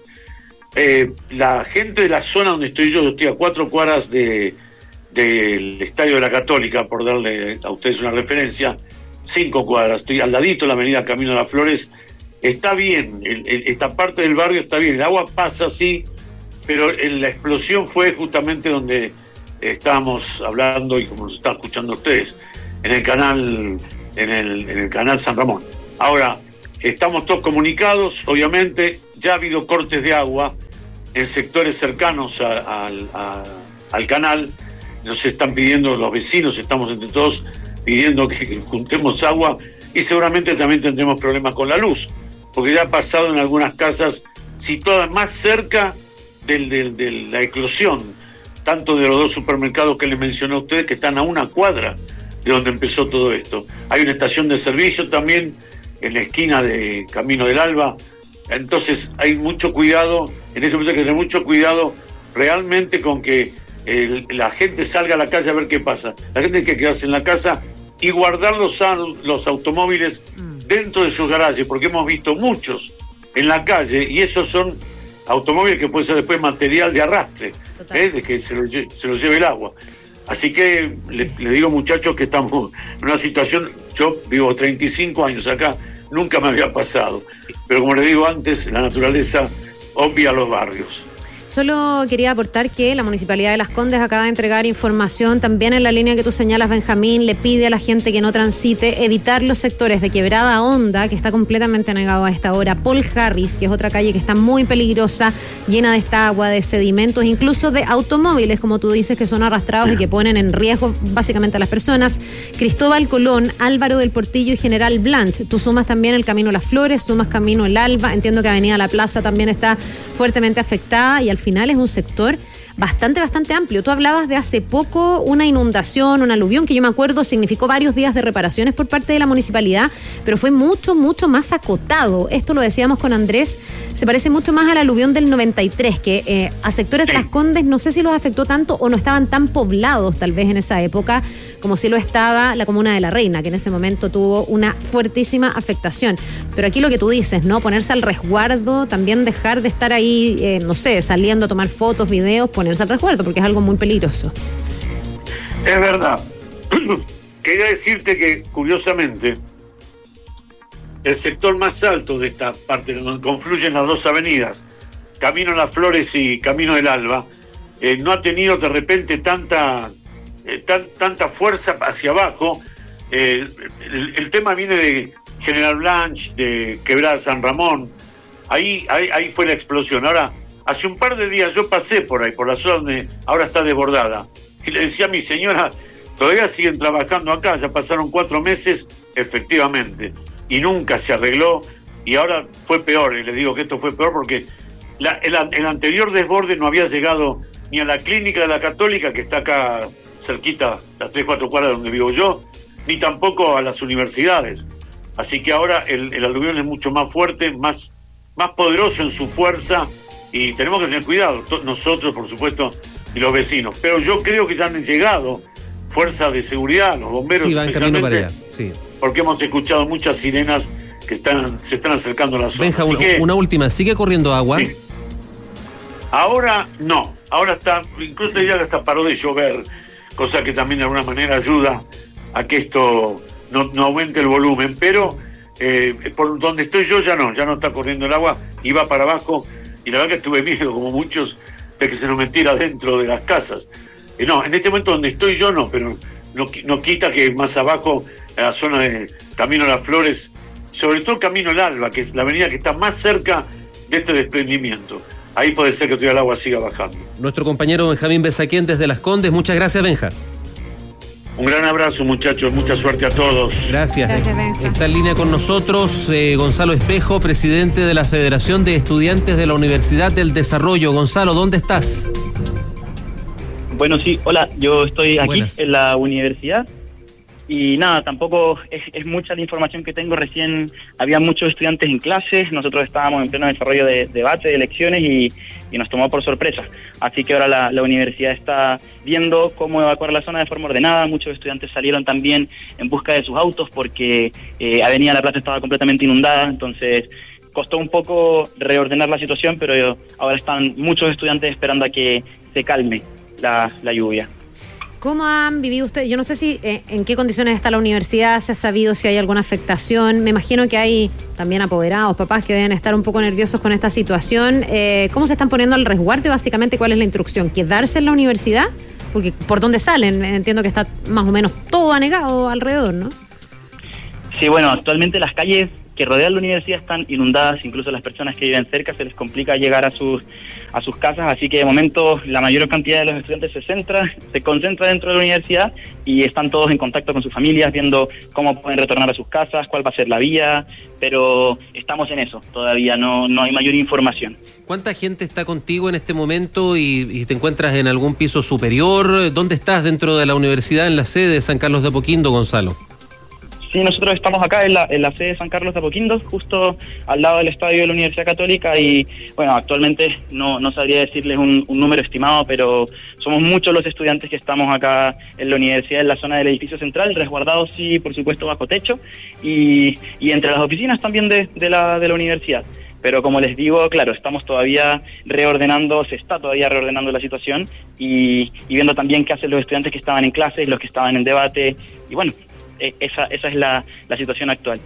La gente de la zona donde estoy yo estoy a 4 cuadras del Estadio de la Católica, por darle a ustedes una referencia, 5 cuadras, estoy al ladito de la avenida Camino de las Flores. Está bien, esta parte del barrio está bien, el agua pasa así, pero la explosión fue justamente donde estábamos hablando y como nos están escuchando ustedes, en el canal San Ramón. Ahora, estamos todos comunicados, obviamente, ya ha habido cortes de agua en sectores cercanos al canal, nos están pidiendo los vecinos, estamos entre todos pidiendo que juntemos agua y seguramente también tendremos problemas con la luz, porque ya ha pasado en algunas casas situadas más cerca de la eclosión, tanto de los 2 supermercados que les mencioné a ustedes, que están a 1 cuadra de donde empezó todo esto. Hay una estación de servicio también en la esquina de Camino del Alba, entonces hay mucho cuidado, en este momento hay que tener mucho cuidado realmente con que la gente salga a la calle a ver qué pasa. La gente tiene que quedarse en la casa y guardar los automóviles dentro de sus garajes, porque hemos visto muchos en la calle y esos son automóviles que pueden ser después material de arrastre, de que se los lleve el agua. Así que le digo, muchachos, que estamos en una situación, yo vivo 35 años acá, nunca me había pasado, pero como les digo antes, la naturaleza obvia los barrios. Solo quería aportar que la Municipalidad de Las Condes acaba de entregar información también en la línea que tú señalas, Benjamín. Le pide a la gente que no transite evitar los sectores de Quebrada Honda, que está completamente negado a esta hora, Paul Harris, que es otra calle que está muy peligrosa, llena de esta agua, de sedimentos, incluso de automóviles, como tú dices, que son arrastrados y que ponen en riesgo básicamente a las personas. Cristóbal Colón, Álvaro del Portillo y General Blanch. Tú sumas también el Camino Las Flores, sumas Camino El Alba. Entiendo que Avenida La Plaza también está fuertemente afectada y al final es un sector bastante amplio. Tú hablabas de hace poco una inundación, un aluvión que yo me acuerdo significó varios días de reparaciones por parte de la municipalidad, pero fue mucho más acotado. Esto lo decíamos con Andrés, se parece mucho más al aluvión del 93, que a sectores de Las Condes no sé si los afectó tanto o no estaban tan poblados tal vez en esa época como si lo estaba la comuna de La Reina, que en ese momento tuvo una fuertísima afectación. Pero aquí lo que tú dices, ¿no? Ponerse al resguardo, también dejar de estar ahí, no sé, saliendo a tomar fotos, videos, ponerse al resguardo, porque es algo muy peligroso. Es verdad. Quería decirte que, curiosamente, el sector más alto de esta parte, donde confluyen las 2 avenidas, Camino Las Flores y Camino del Alba, no ha tenido de repente tanta fuerza hacia abajo. El tema viene de General Blanch, de Quebrada San Ramón. Ahí fue la explosión. Ahora, hace un par de días yo pasé por ahí, por la zona donde ahora está desbordada, y le decía a mi señora, todavía siguen trabajando acá, ya pasaron 4 meses, efectivamente, y nunca se arregló, y ahora fue peor, y les digo que esto fue peor porque el anterior desborde no había llegado ni a la clínica de la Católica, que está acá cerquita, las 3-4 cuadras donde vivo yo, ni tampoco a las universidades. Así que ahora el aluvión es mucho más fuerte, más poderoso en su fuerza, y tenemos que tener cuidado, nosotros por supuesto y los vecinos, pero yo creo que ya han llegado fuerzas de seguridad, los bomberos, sí, van camino para allá, sí, porque hemos escuchado muchas sirenas que se están acercando a la zona. Benja, una última, ¿sigue corriendo agua? Sí. Ahora no, ahora está, incluso diría que hasta paró de llover, cosa que también de alguna manera ayuda a que esto no aumente el volumen, pero por donde estoy yo ya no está corriendo el agua y va para abajo. Y la verdad que tuve miedo, como muchos, de que se nos metiera dentro de las casas. No, en este momento donde estoy yo no, pero no quita que más abajo, en la zona de Camino Las Flores, sobre todo Camino El Alba, que es la avenida que está más cerca de este desprendimiento. Ahí puede ser que todavía el agua siga bajando. Nuestro compañero Benjamín Besaquien desde Las Condes. Muchas gracias, Benja. Un gran abrazo, muchachos. Mucha suerte a todos. Gracias Benja. Está en línea con nosotros Gonzalo Espejo, presidente de la Federación de Estudiantes de la Universidad del Desarrollo. Gonzalo, ¿dónde estás? Bueno, sí, hola. Yo estoy aquí en la universidad. Y nada, tampoco es mucha la información que tengo. Recién había muchos estudiantes en clases, nosotros estábamos en pleno desarrollo de debate, de elecciones y nos tomó por sorpresa. Así que ahora la universidad está viendo cómo evacuar la zona de forma ordenada. Muchos estudiantes salieron también en busca de sus autos porque Avenida La Plata estaba completamente inundada, entonces costó un poco reordenar la situación, pero ahora están muchos estudiantes esperando a que se calme la lluvia. ¿Cómo han vivido ustedes? Yo no sé si en qué condiciones está la universidad, se ha sabido si hay alguna afectación. Me imagino que hay también apoderados, papás que deben estar un poco nerviosos con esta situación. ¿Cómo se están poniendo al resguardo? Básicamente, ¿cuál es la instrucción? ¿Quedarse en la universidad? Porque ¿por dónde salen? Entiendo que está más o menos todo anegado alrededor, ¿no? Sí, bueno, actualmente las calles que rodean la universidad están inundadas, incluso las personas que viven cerca se les complica llegar a sus casas, así que de momento la mayor cantidad de los estudiantes se concentra dentro de la universidad y están todos en contacto con sus familias, viendo cómo pueden retornar a sus casas, cuál va a ser la vía, pero estamos en eso, todavía no hay mayor información. ¿Cuánta gente está contigo en este momento y te encuentras en algún piso superior? ¿Dónde estás dentro de la universidad, en la sede de San Carlos de Apoquindo, Gonzalo? Sí, nosotros estamos acá en la sede de San Carlos de Apoquindo, justo al lado del estadio de la Universidad Católica y, bueno, actualmente no sabría decirles un número estimado, pero somos muchos los estudiantes que estamos acá en la universidad, en la zona del edificio central, resguardados, sí, por supuesto, bajo techo y entre las oficinas también de la universidad. Pero como les digo, claro, estamos todavía se está todavía reordenando la situación y viendo también qué hacen los estudiantes que estaban en clases, los que estaban en debate y, bueno, esa es la situación actual.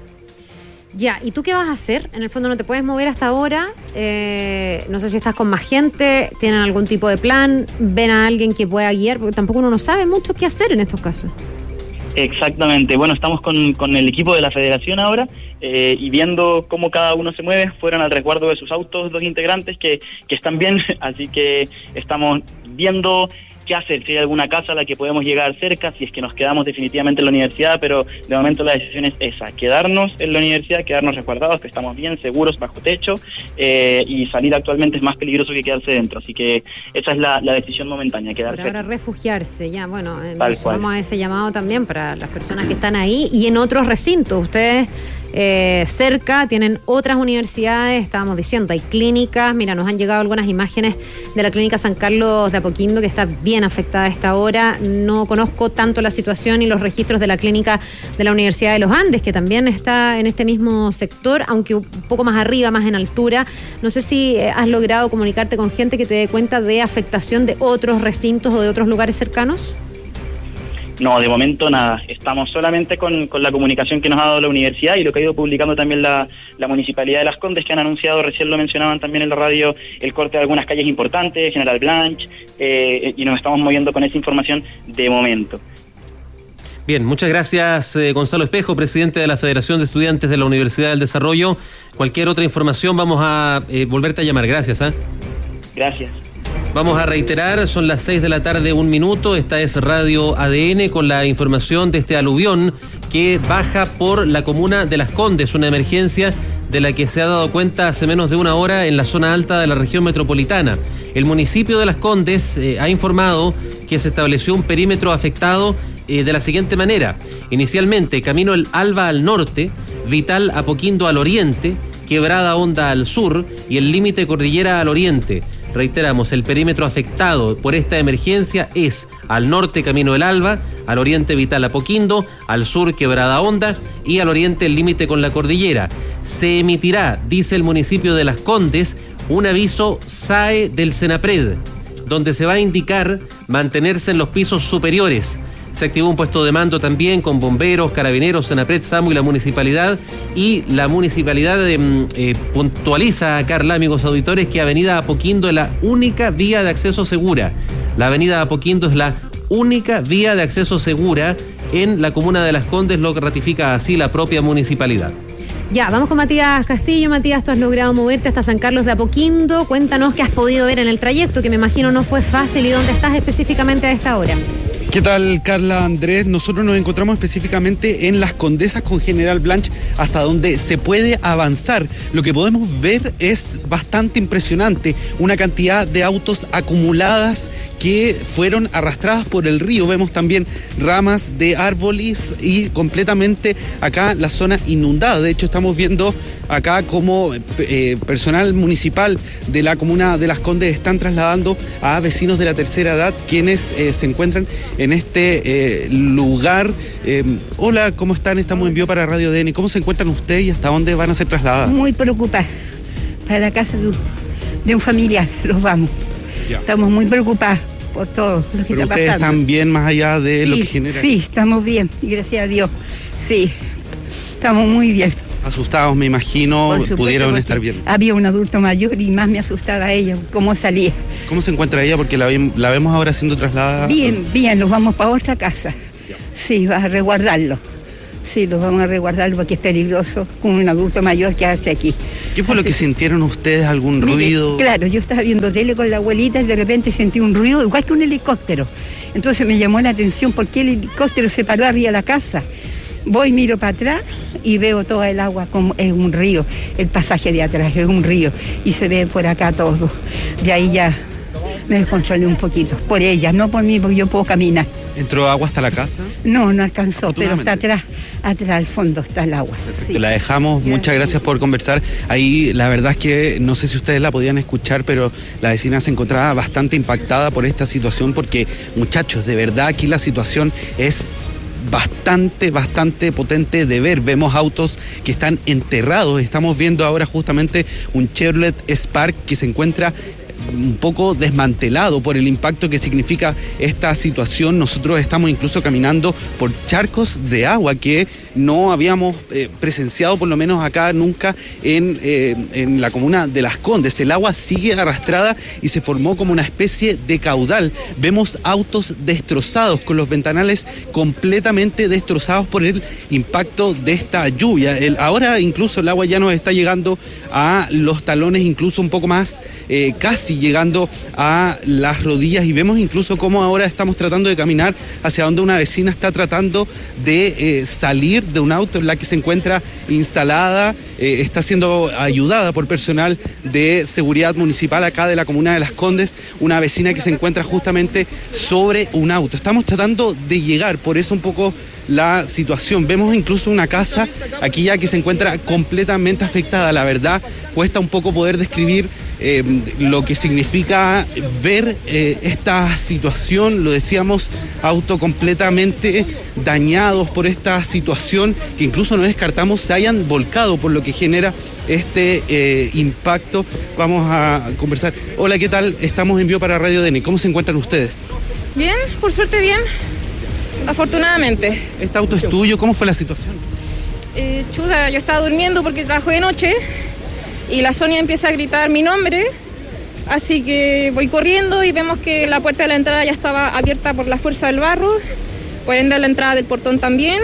Ya, ¿y tú qué vas a hacer? En el fondo no te puedes mover hasta ahora, no sé si estás con más gente, tienen algún tipo de plan, ven a alguien que pueda guiar, porque tampoco uno no sabe mucho qué hacer en estos casos. Exactamente, bueno, estamos con el equipo de la federación ahora y viendo cómo cada uno se mueve. Fueron al resguardo de sus autos 2 integrantes que están bien, así que estamos viendo qué hacer, si hay alguna casa a la que podemos llegar cerca, si es que nos quedamos definitivamente en la universidad, pero de momento la decisión es esa, quedarnos en la universidad, quedarnos resguardados, que estamos bien, seguros, bajo techo, y salir actualmente es más peligroso que quedarse dentro, así que esa es la decisión momentánea, quedarse. Pero ahora refugiarse, ya, bueno, vamos a ese llamado también para las personas que están ahí y en otros recintos. Ustedes cerca tienen otras universidades, estábamos diciendo, hay clínicas, mira, nos han llegado algunas imágenes de la clínica San Carlos de Apoquindo que está bien afectada a esta hora. No conozco tanto la situación y los registros de la clínica de la Universidad de los Andes, que también está en este mismo sector, aunque un poco más arriba, más en altura. No sé si has logrado comunicarte con gente que te dé cuenta de afectación de otros recintos o de otros lugares cercanos. No, de momento nada. Estamos solamente con la comunicación que nos ha dado la universidad y lo que ha ido publicando también la Municipalidad de Las Condes, que han anunciado, recién lo mencionaban también en la radio, el corte de algunas calles importantes, General Blanch, y nos estamos moviendo con esa información de momento. Bien, muchas gracias, Gonzalo Espejo, presidente de la Federación de Estudiantes de la Universidad del Desarrollo. Cualquier otra información vamos a volverte a llamar. Gracias. Gracias. Vamos a reiterar, son las 6 de la tarde, 1 minuto. Esta es Radio ADN con la información de este aluvión que baja por la comuna de Las Condes, una emergencia de la que se ha dado cuenta hace menos de una hora en la zona alta de la región metropolitana. El municipio de Las Condes ha informado que se estableció un perímetro afectado de la siguiente manera. Inicialmente, Camino El Alba al norte, Vital Apoquindo al oriente, Quebrada Honda al sur y el límite Cordillera al oriente. Reiteramos, el perímetro afectado por esta emergencia es al norte Camino El Alba, al oriente Vital Apoquindo, al sur Quebrada Honda y al oriente el límite con la cordillera. Se emitirá, dice el municipio de Las Condes, un aviso SAE del Senapred, donde se va a indicar mantenerse en los pisos superiores. Se activó un puesto de mando también con bomberos, carabineros, Senapred, SAMU y la municipalidad. Y la municipalidad puntualiza, Carla, amigos auditores, que Avenida Apoquindo es la única vía de acceso segura. La Avenida Apoquindo es la única vía de acceso segura en la comuna de Las Condes, lo que ratifica así la propia municipalidad. Ya, vamos con Matías Castillo. Matías, tú has logrado moverte hasta San Carlos de Apoquindo. Cuéntanos qué has podido ver en el trayecto, que me imagino no fue fácil, y dónde estás específicamente a esta hora. ¿Qué tal, Carla, Andrés? Nosotros nos encontramos específicamente en Las Condesas con General Blanch, hasta donde se puede avanzar. Lo que podemos ver es bastante impresionante, una cantidad de autos acumuladas que fueron arrastradas por el río. Vemos también ramas de árboles y completamente acá la zona inundada. De hecho, estamos viendo acá cómo personal municipal de la comuna de Las Condes están trasladando a vecinos de la tercera edad, quienes se encuentran en este lugar. Hola, ¿cómo están? Estamos en vivo para Radio ADN. ¿Cómo se encuentran ustedes y hasta dónde van a ser trasladadas? Muy preocupadas. Para la casa de un familiar los vamos. Ya. Estamos muy preocupadas por todo lo que está pasando. ¿Pero ustedes están bien más allá de lo que genera? Sí, estamos bien, gracias a Dios. Sí, estamos muy bien. Asustados, me imagino, pudieron estar bien. Había un adulto mayor y más me asustaba a ella, cómo salía. ¿Cómo se encuentra ella? Porque la vemos ahora siendo trasladada. Bien, bien, los vamos para otra casa. Ya. Sí, vas a resguardarlo. Sí, los vamos a resguardar porque es peligroso con un adulto mayor que hace aquí. ¿Qué fue lo que sintieron ustedes? ¿Algún ruido? Claro, yo estaba viendo tele con la abuelita y de repente sentí un ruido igual que un helicóptero. Entonces me llamó la atención por qué el helicóptero se paró arriba de la casa. Voy, miro para atrás y veo toda el agua como es un río. El pasaje de atrás es un río y se ve por acá todo. De ahí ya me descontrolé un poquito. Por ella, no por mí, porque yo puedo caminar. ¿Entró agua hasta la casa? No, no alcanzó, pero está atrás al fondo está el agua. Sí. La dejamos, muchas gracias por conversar. Ahí la verdad es que no sé si ustedes la podían escuchar, pero la vecina se encontraba bastante impactada por esta situación porque, muchachos, de verdad aquí la situación es bastante potente de ver. Vemos autos que están enterrados. Estamos viendo ahora justamente un Chevrolet Spark que se encuentra un poco desmantelado por el impacto que significa esta situación. Nosotros estamos incluso caminando por charcos de agua que no habíamos presenciado, por lo menos acá nunca en la comuna de Las Condes. El agua sigue arrastrada y se formó como una especie de caudal. Vemos autos destrozados, con los ventanales completamente destrozados por el impacto de esta lluvia. Ahora incluso el agua ya nos está llegando a los talones, incluso un poco más, casi llegando a las rodillas, y vemos incluso cómo ahora estamos tratando de caminar hacia donde una vecina está tratando de salir de un auto en la que se encuentra instalada. Está siendo ayudada por personal de seguridad municipal acá de la comuna de Las Condes, una vecina que se encuentra justamente sobre un auto. Estamos tratando de llegar, por eso un poco la situación. Vemos incluso una casa aquí ya que se encuentra completamente afectada. La verdad, cuesta un poco poder describir lo que significa ver esta situación. Lo decíamos, auto completamente dañados por esta situación, que incluso no descartamos se hayan volcado, por lo que genera este impacto. Vamos a conversar. Hola, ¿qué tal? Estamos en vivo para Radio ADN. ¿Cómo se encuentran ustedes? Bien, por suerte bien. Afortunadamente. ¿Este auto es tuyo? ¿Cómo fue la situación? Yo estaba durmiendo porque trabajo de noche y la Sonia empieza a gritar mi nombre, así que voy corriendo y vemos que la puerta de la entrada ya estaba abierta por la fuerza del barro, por ende la entrada del portón también,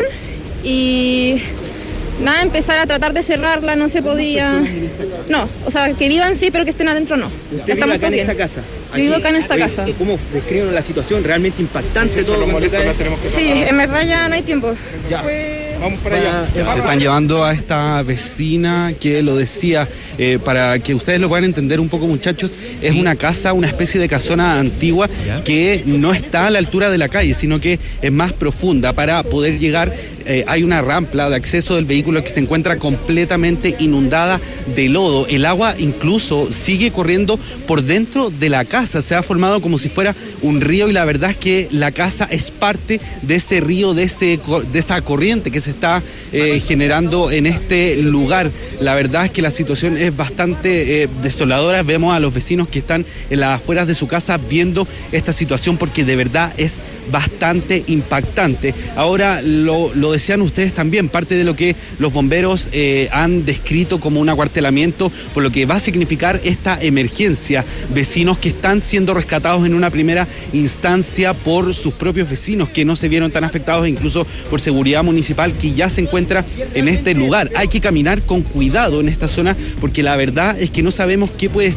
y nada, empezar a tratar de cerrarla, no se podía. No, o sea, que vivan sí, pero que estén adentro no. ¿Usted vive acá en esta casa? Yo vivo acá en esta casa. ¿Cómo describen la situación? Realmente impactante todo. Sí, en verdad ya no hay tiempo. Ya. Vamos para allá. Se están llevando a esta vecina que lo decía, para que ustedes lo puedan entender un poco, muchachos, es una casa, una especie de casona antigua que no está a la altura de la calle, sino que es más profunda. Para poder llegar hay una rampa de acceso del vehículo que se encuentra completamente inundada de lodo. El agua incluso sigue corriendo por dentro de la casa, se ha formado como si fuera un río, y la verdad es que la casa es parte de ese río, de esa corriente que se está generando en este lugar. La verdad es que la situación es bastante desoladora. Vemos a los vecinos que están en las afueras de su casa viendo esta situación, porque de verdad es bastante impactante. Ahora lo decían ustedes también, parte de lo que los bomberos han descrito como un acuartelamiento, por lo que va a significar esta emergencia. Vecinos que están siendo rescatados en una primera instancia por sus propios vecinos, que no se vieron tan afectados, incluso por seguridad municipal que ya se encuentra en este lugar. Hay que caminar con cuidado en esta zona, porque la verdad es que no sabemos qué puede estar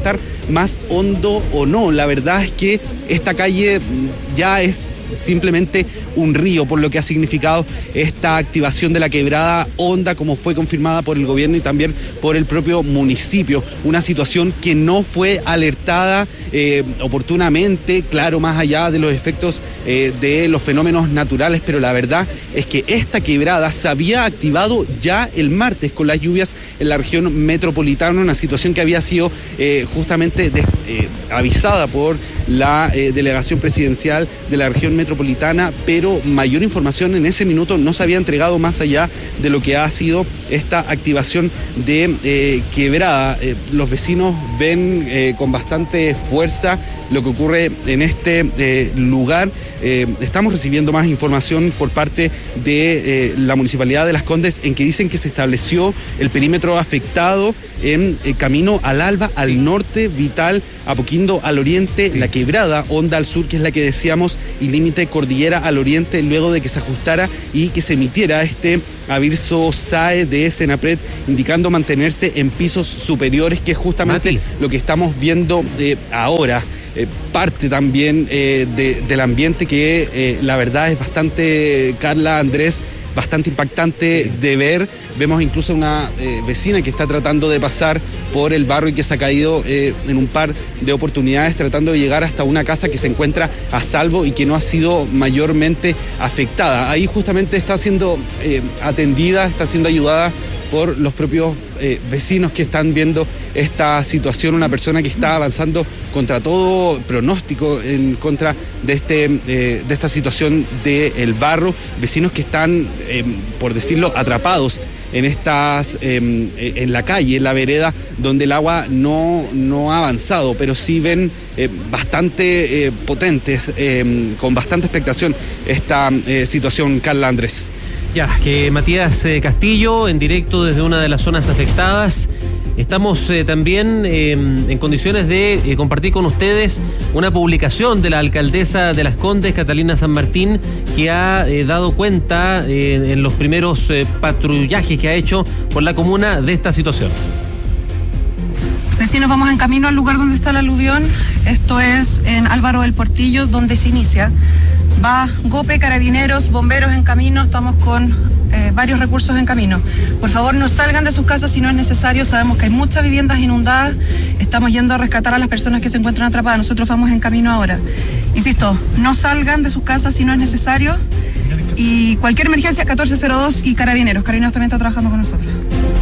más hondo o no. La verdad es que esta calle ya es simplemente un río, por lo que ha significado esta activación de la quebrada honda, como fue confirmada por el gobierno y también por el propio municipio. Una situación que no fue alertada oportunamente, claro, más allá de los efectos de los fenómenos naturales, pero la verdad es que esta quebrada se había activado ya el martes con las lluvias en la región metropolitana, una situación que había sido justamente avisada por la delegación presidencial de la región metropolitana, pero mayor información en ese minuto no se había entregado más allá de lo que ha sido esta activación de quebrada. Los vecinos ven con bastante fuerza lo que ocurre en este lugar. Estamos recibiendo más información por parte de la Municipalidad de Las Condes, en que dicen que se estableció el perímetro afectado en Camino al Alba, al norte, Vital, Apoquindo al oriente, la quebrada honda al sur, que es la que decíamos, y límite Cordillera al oriente, luego de que se ajustara y que se emitiera este aviso SAE de Senapred indicando mantenerse en pisos superiores, que es justamente lo que estamos viendo ahora. Parte también del ambiente que la verdad es bastante, Carla, Andrés, bastante impactante de ver. Vemos incluso una vecina que está tratando de pasar por el barro y que se ha caído en un par de oportunidades tratando de llegar hasta una casa que se encuentra a salvo y que no ha sido mayormente afectada. Ahí justamente está siendo atendida, está siendo ayudada por los propios vecinos que están viendo esta situación, una persona que está avanzando contra todo pronóstico en contra de esta situación del barro, vecinos que están, por decirlo, atrapados en en la calle, en la vereda, donde el agua no ha avanzado, pero sí ven bastante potentes, con bastante expectación esta situación, Carla, Andrés. Ya, que Matías Castillo, en directo desde una de las zonas afectadas. Estamos también en condiciones de compartir con ustedes una publicación de la alcaldesa de Las Condes, Catalina San Martín, que ha dado cuenta en los primeros patrullajes que ha hecho por la comuna de esta situación. Vecinos, vamos en camino al lugar donde está el aluvión. Esto es en Álvaro del Portillo, donde se inicia. Va GOPE, carabineros, bomberos en camino, estamos con varios recursos en camino. Por favor, no salgan de sus casas si no es necesario, sabemos que hay muchas viviendas inundadas, estamos yendo a rescatar a las personas que se encuentran atrapadas, nosotros vamos en camino ahora. Insisto, no salgan de sus casas si no es necesario y cualquier emergencia 1402 y carabineros también está trabajando con nosotros.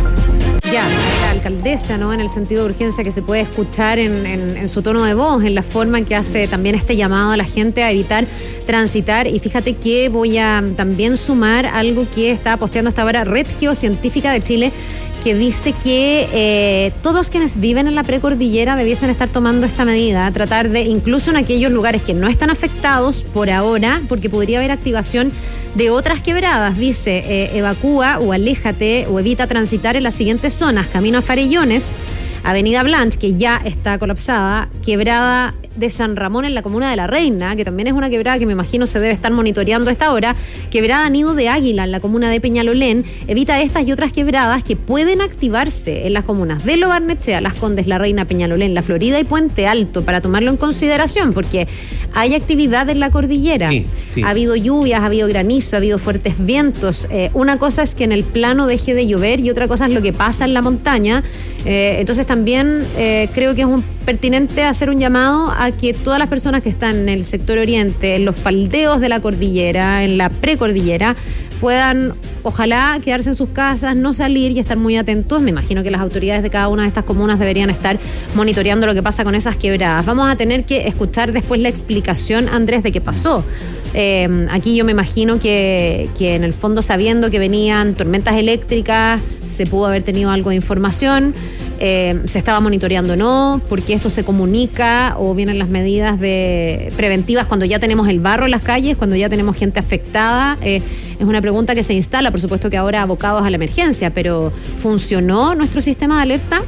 Ya, la alcaldesa, ¿no? En el sentido de urgencia que se puede escuchar en su tono de voz, en la forma en que hace también este llamado a la gente a evitar transitar. Y fíjate que voy a también sumar algo que está posteando hasta ahora Red Geocientífica de Chile, que dice que todos quienes viven en la precordillera debiesen estar tomando esta medida, tratar de, incluso en aquellos lugares que no están afectados por ahora, porque podría haber activación de otras quebradas. Dice, evacúa o aléjate o evita transitar en las siguientes zonas: Camino a Farellones, Avenida Blanch, que ya está colapsada, quebrada de San Ramón en la comuna de La Reina, que también es una quebrada que me imagino se debe estar monitoreando a esta hora, quebrada Nido de Águila en la comuna de Peñalolén. Evita estas y otras quebradas que pueden activarse en las comunas de Lo Barnechea, Las Condes, La Reina, Peñalolén, La Florida y Puente Alto, para tomarlo en consideración, porque hay actividad en la cordillera. Sí. Ha habido lluvias, ha habido granizo, ha habido fuertes vientos. Una cosa es que en el plano deje de llover y otra cosa es lo que pasa en la montaña. Entonces también creo que es pertinente hacer un llamado a que todas las personas que están en el sector oriente, en los faldeos de la cordillera, en la precordillera, puedan, ojalá, quedarse en sus casas, no salir y estar muy atentos. Me imagino que las autoridades de cada una de estas comunas deberían estar monitoreando lo que pasa con esas quebradas. Vamos a tener que escuchar después la explicación, Andrés, de qué pasó. Aquí yo me imagino que en el fondo, sabiendo que venían tormentas eléctricas, se pudo haber tenido algo de información. Se estaba monitoreando o no, porque esto se comunica o vienen las medidas preventivas cuando ya tenemos el barro en las calles, cuando ya tenemos gente afectada. Es una pregunta que se instala, por supuesto que ahora abocados a la emergencia, pero ¿funcionó nuestro sistema de alerta?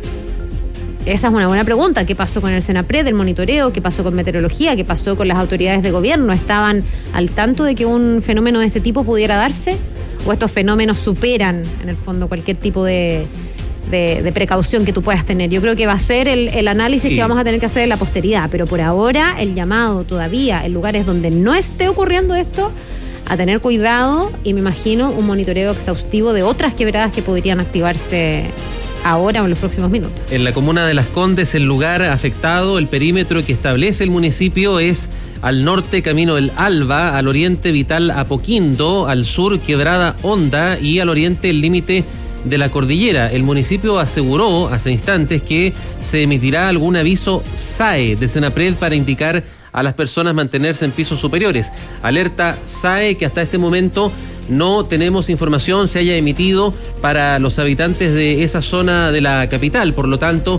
Esa es una buena pregunta. ¿Qué pasó con el Senapred, el monitoreo? ¿Qué pasó con meteorología? ¿Qué pasó con las autoridades de gobierno? ¿Estaban al tanto de que un fenómeno de este tipo pudiera darse? ¿O estos fenómenos superan, en el fondo, cualquier tipo de precaución que tú puedas tener. Yo creo que va a ser el análisis que vamos a tener que hacer en la posteridad, pero por ahora el llamado todavía en lugares donde no esté ocurriendo esto, a tener cuidado, y me imagino un monitoreo exhaustivo de otras quebradas que podrían activarse ahora o en los próximos minutos. En la comuna de Las Condes, el lugar afectado, el perímetro que establece el municipio es al norte Camino El Alba, al oriente Vital Apoquindo, al sur Quebrada Honda y al oriente el límite de la cordillera. El municipio aseguró hace instantes que se emitirá algún aviso SAE de Senapred para indicar a las personas mantenerse en pisos superiores. Alerta SAE que hasta este momento no tenemos información se haya emitido para los habitantes de esa zona de la capital. Por lo tanto,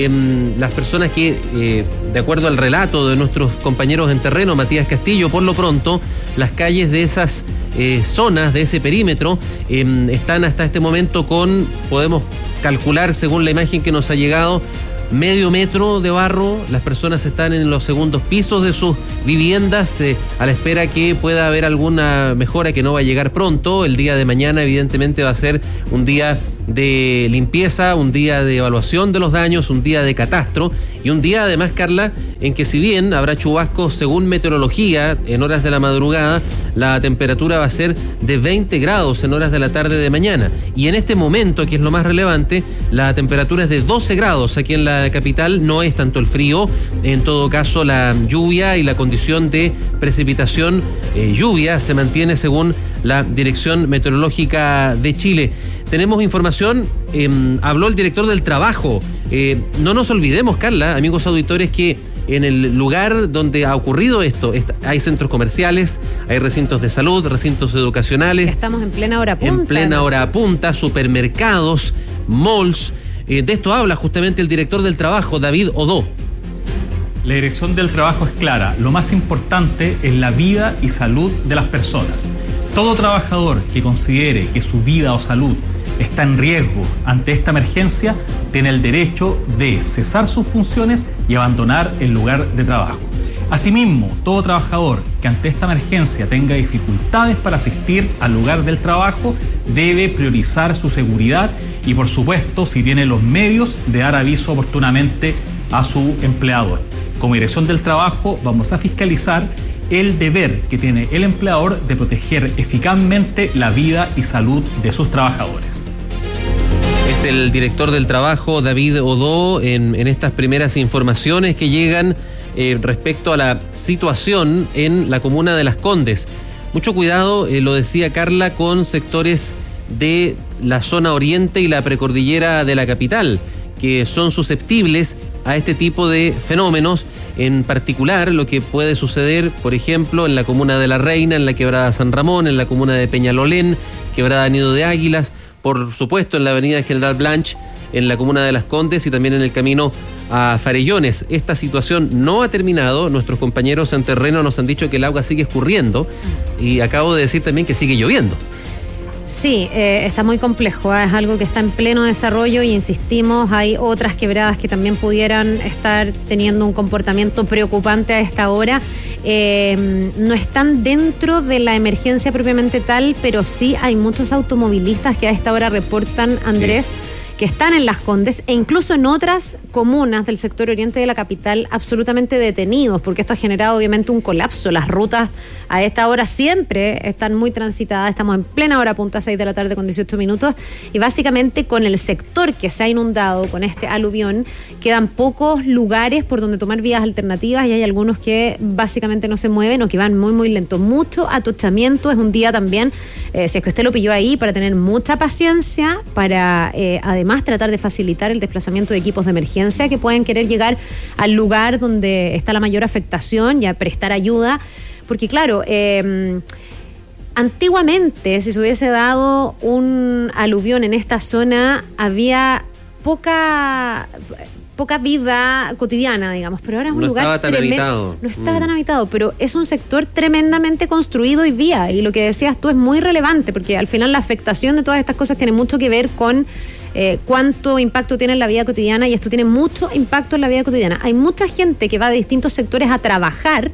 las personas que, de acuerdo al relato de nuestros compañeros en terreno, Matías Castillo, por lo pronto, las calles de esas zonas, de ese perímetro, están hasta este momento con, podemos calcular según la imagen que nos ha llegado, medio metro de barro. Las personas están en los segundos pisos de sus viviendas a la espera que pueda haber alguna mejora que no va a llegar pronto. El día de mañana evidentemente va a ser un día de limpieza, un día de evaluación de los daños, un día de catastro y un día además, Carla, en que si bien habrá chubascos según meteorología en horas de la madrugada, la temperatura va a ser de 20 grados en horas de la tarde de mañana. Y en este momento, que es lo más relevante, la temperatura es de 12 grados aquí en la capital. No es tanto el frío, en todo caso la lluvia y la condición de precipitación, lluvia, se mantiene según la Dirección Meteorológica de Chile. Tenemos información, habló el director del trabajo. No nos olvidemos, Carla, amigos auditores, que en el lugar donde ha ocurrido esto, hay centros comerciales, hay recintos de salud, recintos educacionales. Estamos en plena hora punta. En plena hora punta, supermercados, malls. De esto habla justamente el director del trabajo, David Odó. La dirección del trabajo es clara. Lo más importante es la vida y salud de las personas. Todo trabajador que considere que su vida o salud está en riesgo ante esta emergencia tiene el derecho de cesar sus funciones y abandonar el lugar de trabajo. Asimismo, todo trabajador que ante esta emergencia tenga dificultades para asistir al lugar del trabajo debe priorizar su seguridad y, por supuesto, si tiene los medios, de dar aviso oportunamente a su empleador. Como Dirección del Trabajo vamos a fiscalizar el deber que tiene el empleador de proteger eficazmente la vida y salud de sus trabajadores. Es el director del trabajo, David Odó, en estas primeras informaciones que llegan respecto a la situación en la comuna de Las Condes. Mucho cuidado, lo decía Carla, con sectores de la zona oriente y la precordillera de la capital, que son susceptibles a este tipo de fenómenos. En particular, lo que puede suceder, por ejemplo, en la comuna de La Reina, en la quebrada San Ramón, en la comuna de Peñalolén, quebrada Nido de Águilas, por supuesto en la avenida General Blanch, en la comuna de Las Condes y también en el camino a Farellones. Esta situación no ha terminado. Nuestros compañeros en terreno nos han dicho que el agua sigue escurriendo y acabo de decir también que sigue lloviendo. Sí, está muy complejo, es algo que está en pleno desarrollo y insistimos, hay otras quebradas que también pudieran estar teniendo un comportamiento preocupante a esta hora. No están dentro de la emergencia propiamente tal, pero sí hay muchos automovilistas que a esta hora reportan, Andrés, que están en Las Condes e incluso en otras comunas del sector oriente de la capital absolutamente detenidos, porque esto ha generado obviamente un colapso. Las rutas a esta hora siempre están muy transitadas, estamos en plena hora punta, 6 de la tarde con 18 minutos, y básicamente con el sector que se ha inundado con este aluvión, quedan pocos lugares por donde tomar vías alternativas y hay algunos que básicamente no se mueven o que van muy muy lento. Mucho atochamiento, es un día también, si es que usted lo pilló ahí, para tener mucha paciencia, para además tratar de facilitar el desplazamiento de equipos de emergencia que pueden querer llegar al lugar donde está la mayor afectación y a prestar ayuda, porque claro, antiguamente si se hubiese dado un aluvión en esta zona había poca vida cotidiana, digamos, pero ahora es un lugar tremendo. No estaba tan habitado, pero es un sector tremendamente construido hoy día y lo que decías tú es muy relevante porque al final la afectación de todas estas cosas tiene mucho que ver con cuánto impacto tiene en la vida cotidiana, y esto tiene mucho impacto en la vida cotidiana. Hay mucha gente que va de distintos sectores a trabajar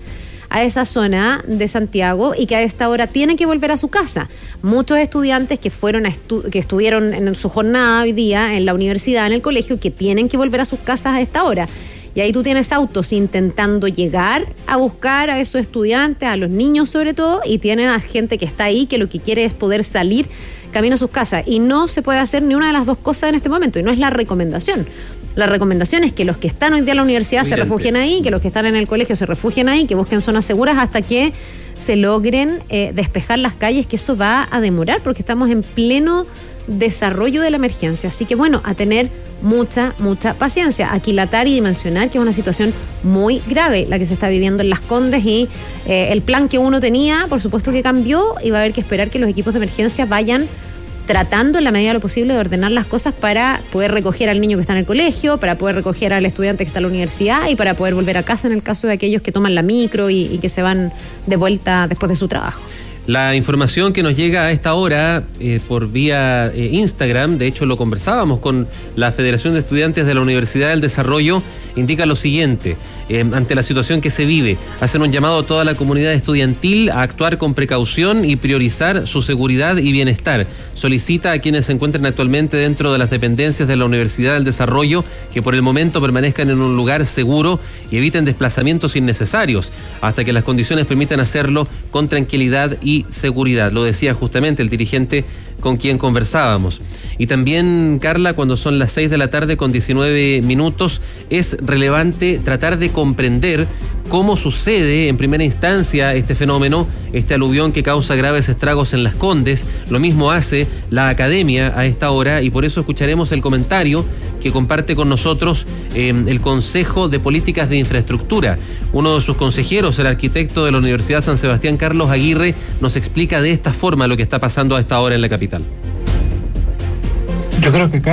a esa zona de Santiago y que a esta hora tienen que volver a su casa. Muchos estudiantes que fueron que estuvieron en su jornada hoy día en la universidad, en el colegio, que tienen que volver a sus casas a esta hora. Y ahí tú tienes autos intentando llegar a buscar a esos estudiantes, a los niños sobre todo, y tienen a gente que está ahí que lo que quiere es poder salir camino a sus casas. Y no se puede hacer ni una de las dos cosas en este momento, y no es la recomendación. La recomendación es que los que están hoy día en la universidad se refugien ahí, que los que están en el colegio se refugien ahí, que busquen zonas seguras hasta que se logren despejar las calles, que eso va a demorar porque estamos en pleno desarrollo de la emergencia. Así que bueno, a tener mucha paciencia, aquilatar y dimensionar que es una situación muy grave la que se está viviendo en Las Condes y el plan que uno tenía, por supuesto que cambió y va a haber que esperar que los equipos de emergencia vayan tratando en la medida de lo posible de ordenar las cosas para poder recoger al niño que está en el colegio, para poder recoger al estudiante que está en la universidad y para poder volver a casa en el caso de aquellos que toman la micro y que se van de vuelta después de su trabajo. La información que nos llega a esta hora por vía Instagram, de hecho lo conversábamos con la Federación de Estudiantes de la Universidad del Desarrollo, indica lo siguiente: ante la situación que se vive, hacen un llamado a toda la comunidad estudiantil a actuar con precaución y priorizar su seguridad y bienestar. Solicita a quienes se encuentren actualmente dentro de las dependencias de la Universidad del Desarrollo que por el momento permanezcan en un lugar seguro y eviten desplazamientos innecesarios hasta que las condiciones permitan hacerlo con tranquilidad y seguridad. Lo decía justamente el dirigente con quien conversábamos. Y también, Carla, cuando son las 6 de la tarde con 19 minutos, es relevante tratar de comprender cómo sucede en primera instancia este fenómeno, este aluvión que causa graves estragos en Las Condes. Lo mismo hace la academia a esta hora y por eso escucharemos el comentario que comparte con nosotros el Consejo de Políticas de Infraestructura. Uno de sus consejeros, el arquitecto de la Universidad San Sebastián, Carlos Aguirre, nos explica de esta forma lo que está pasando a esta hora en la capital. Yo creo que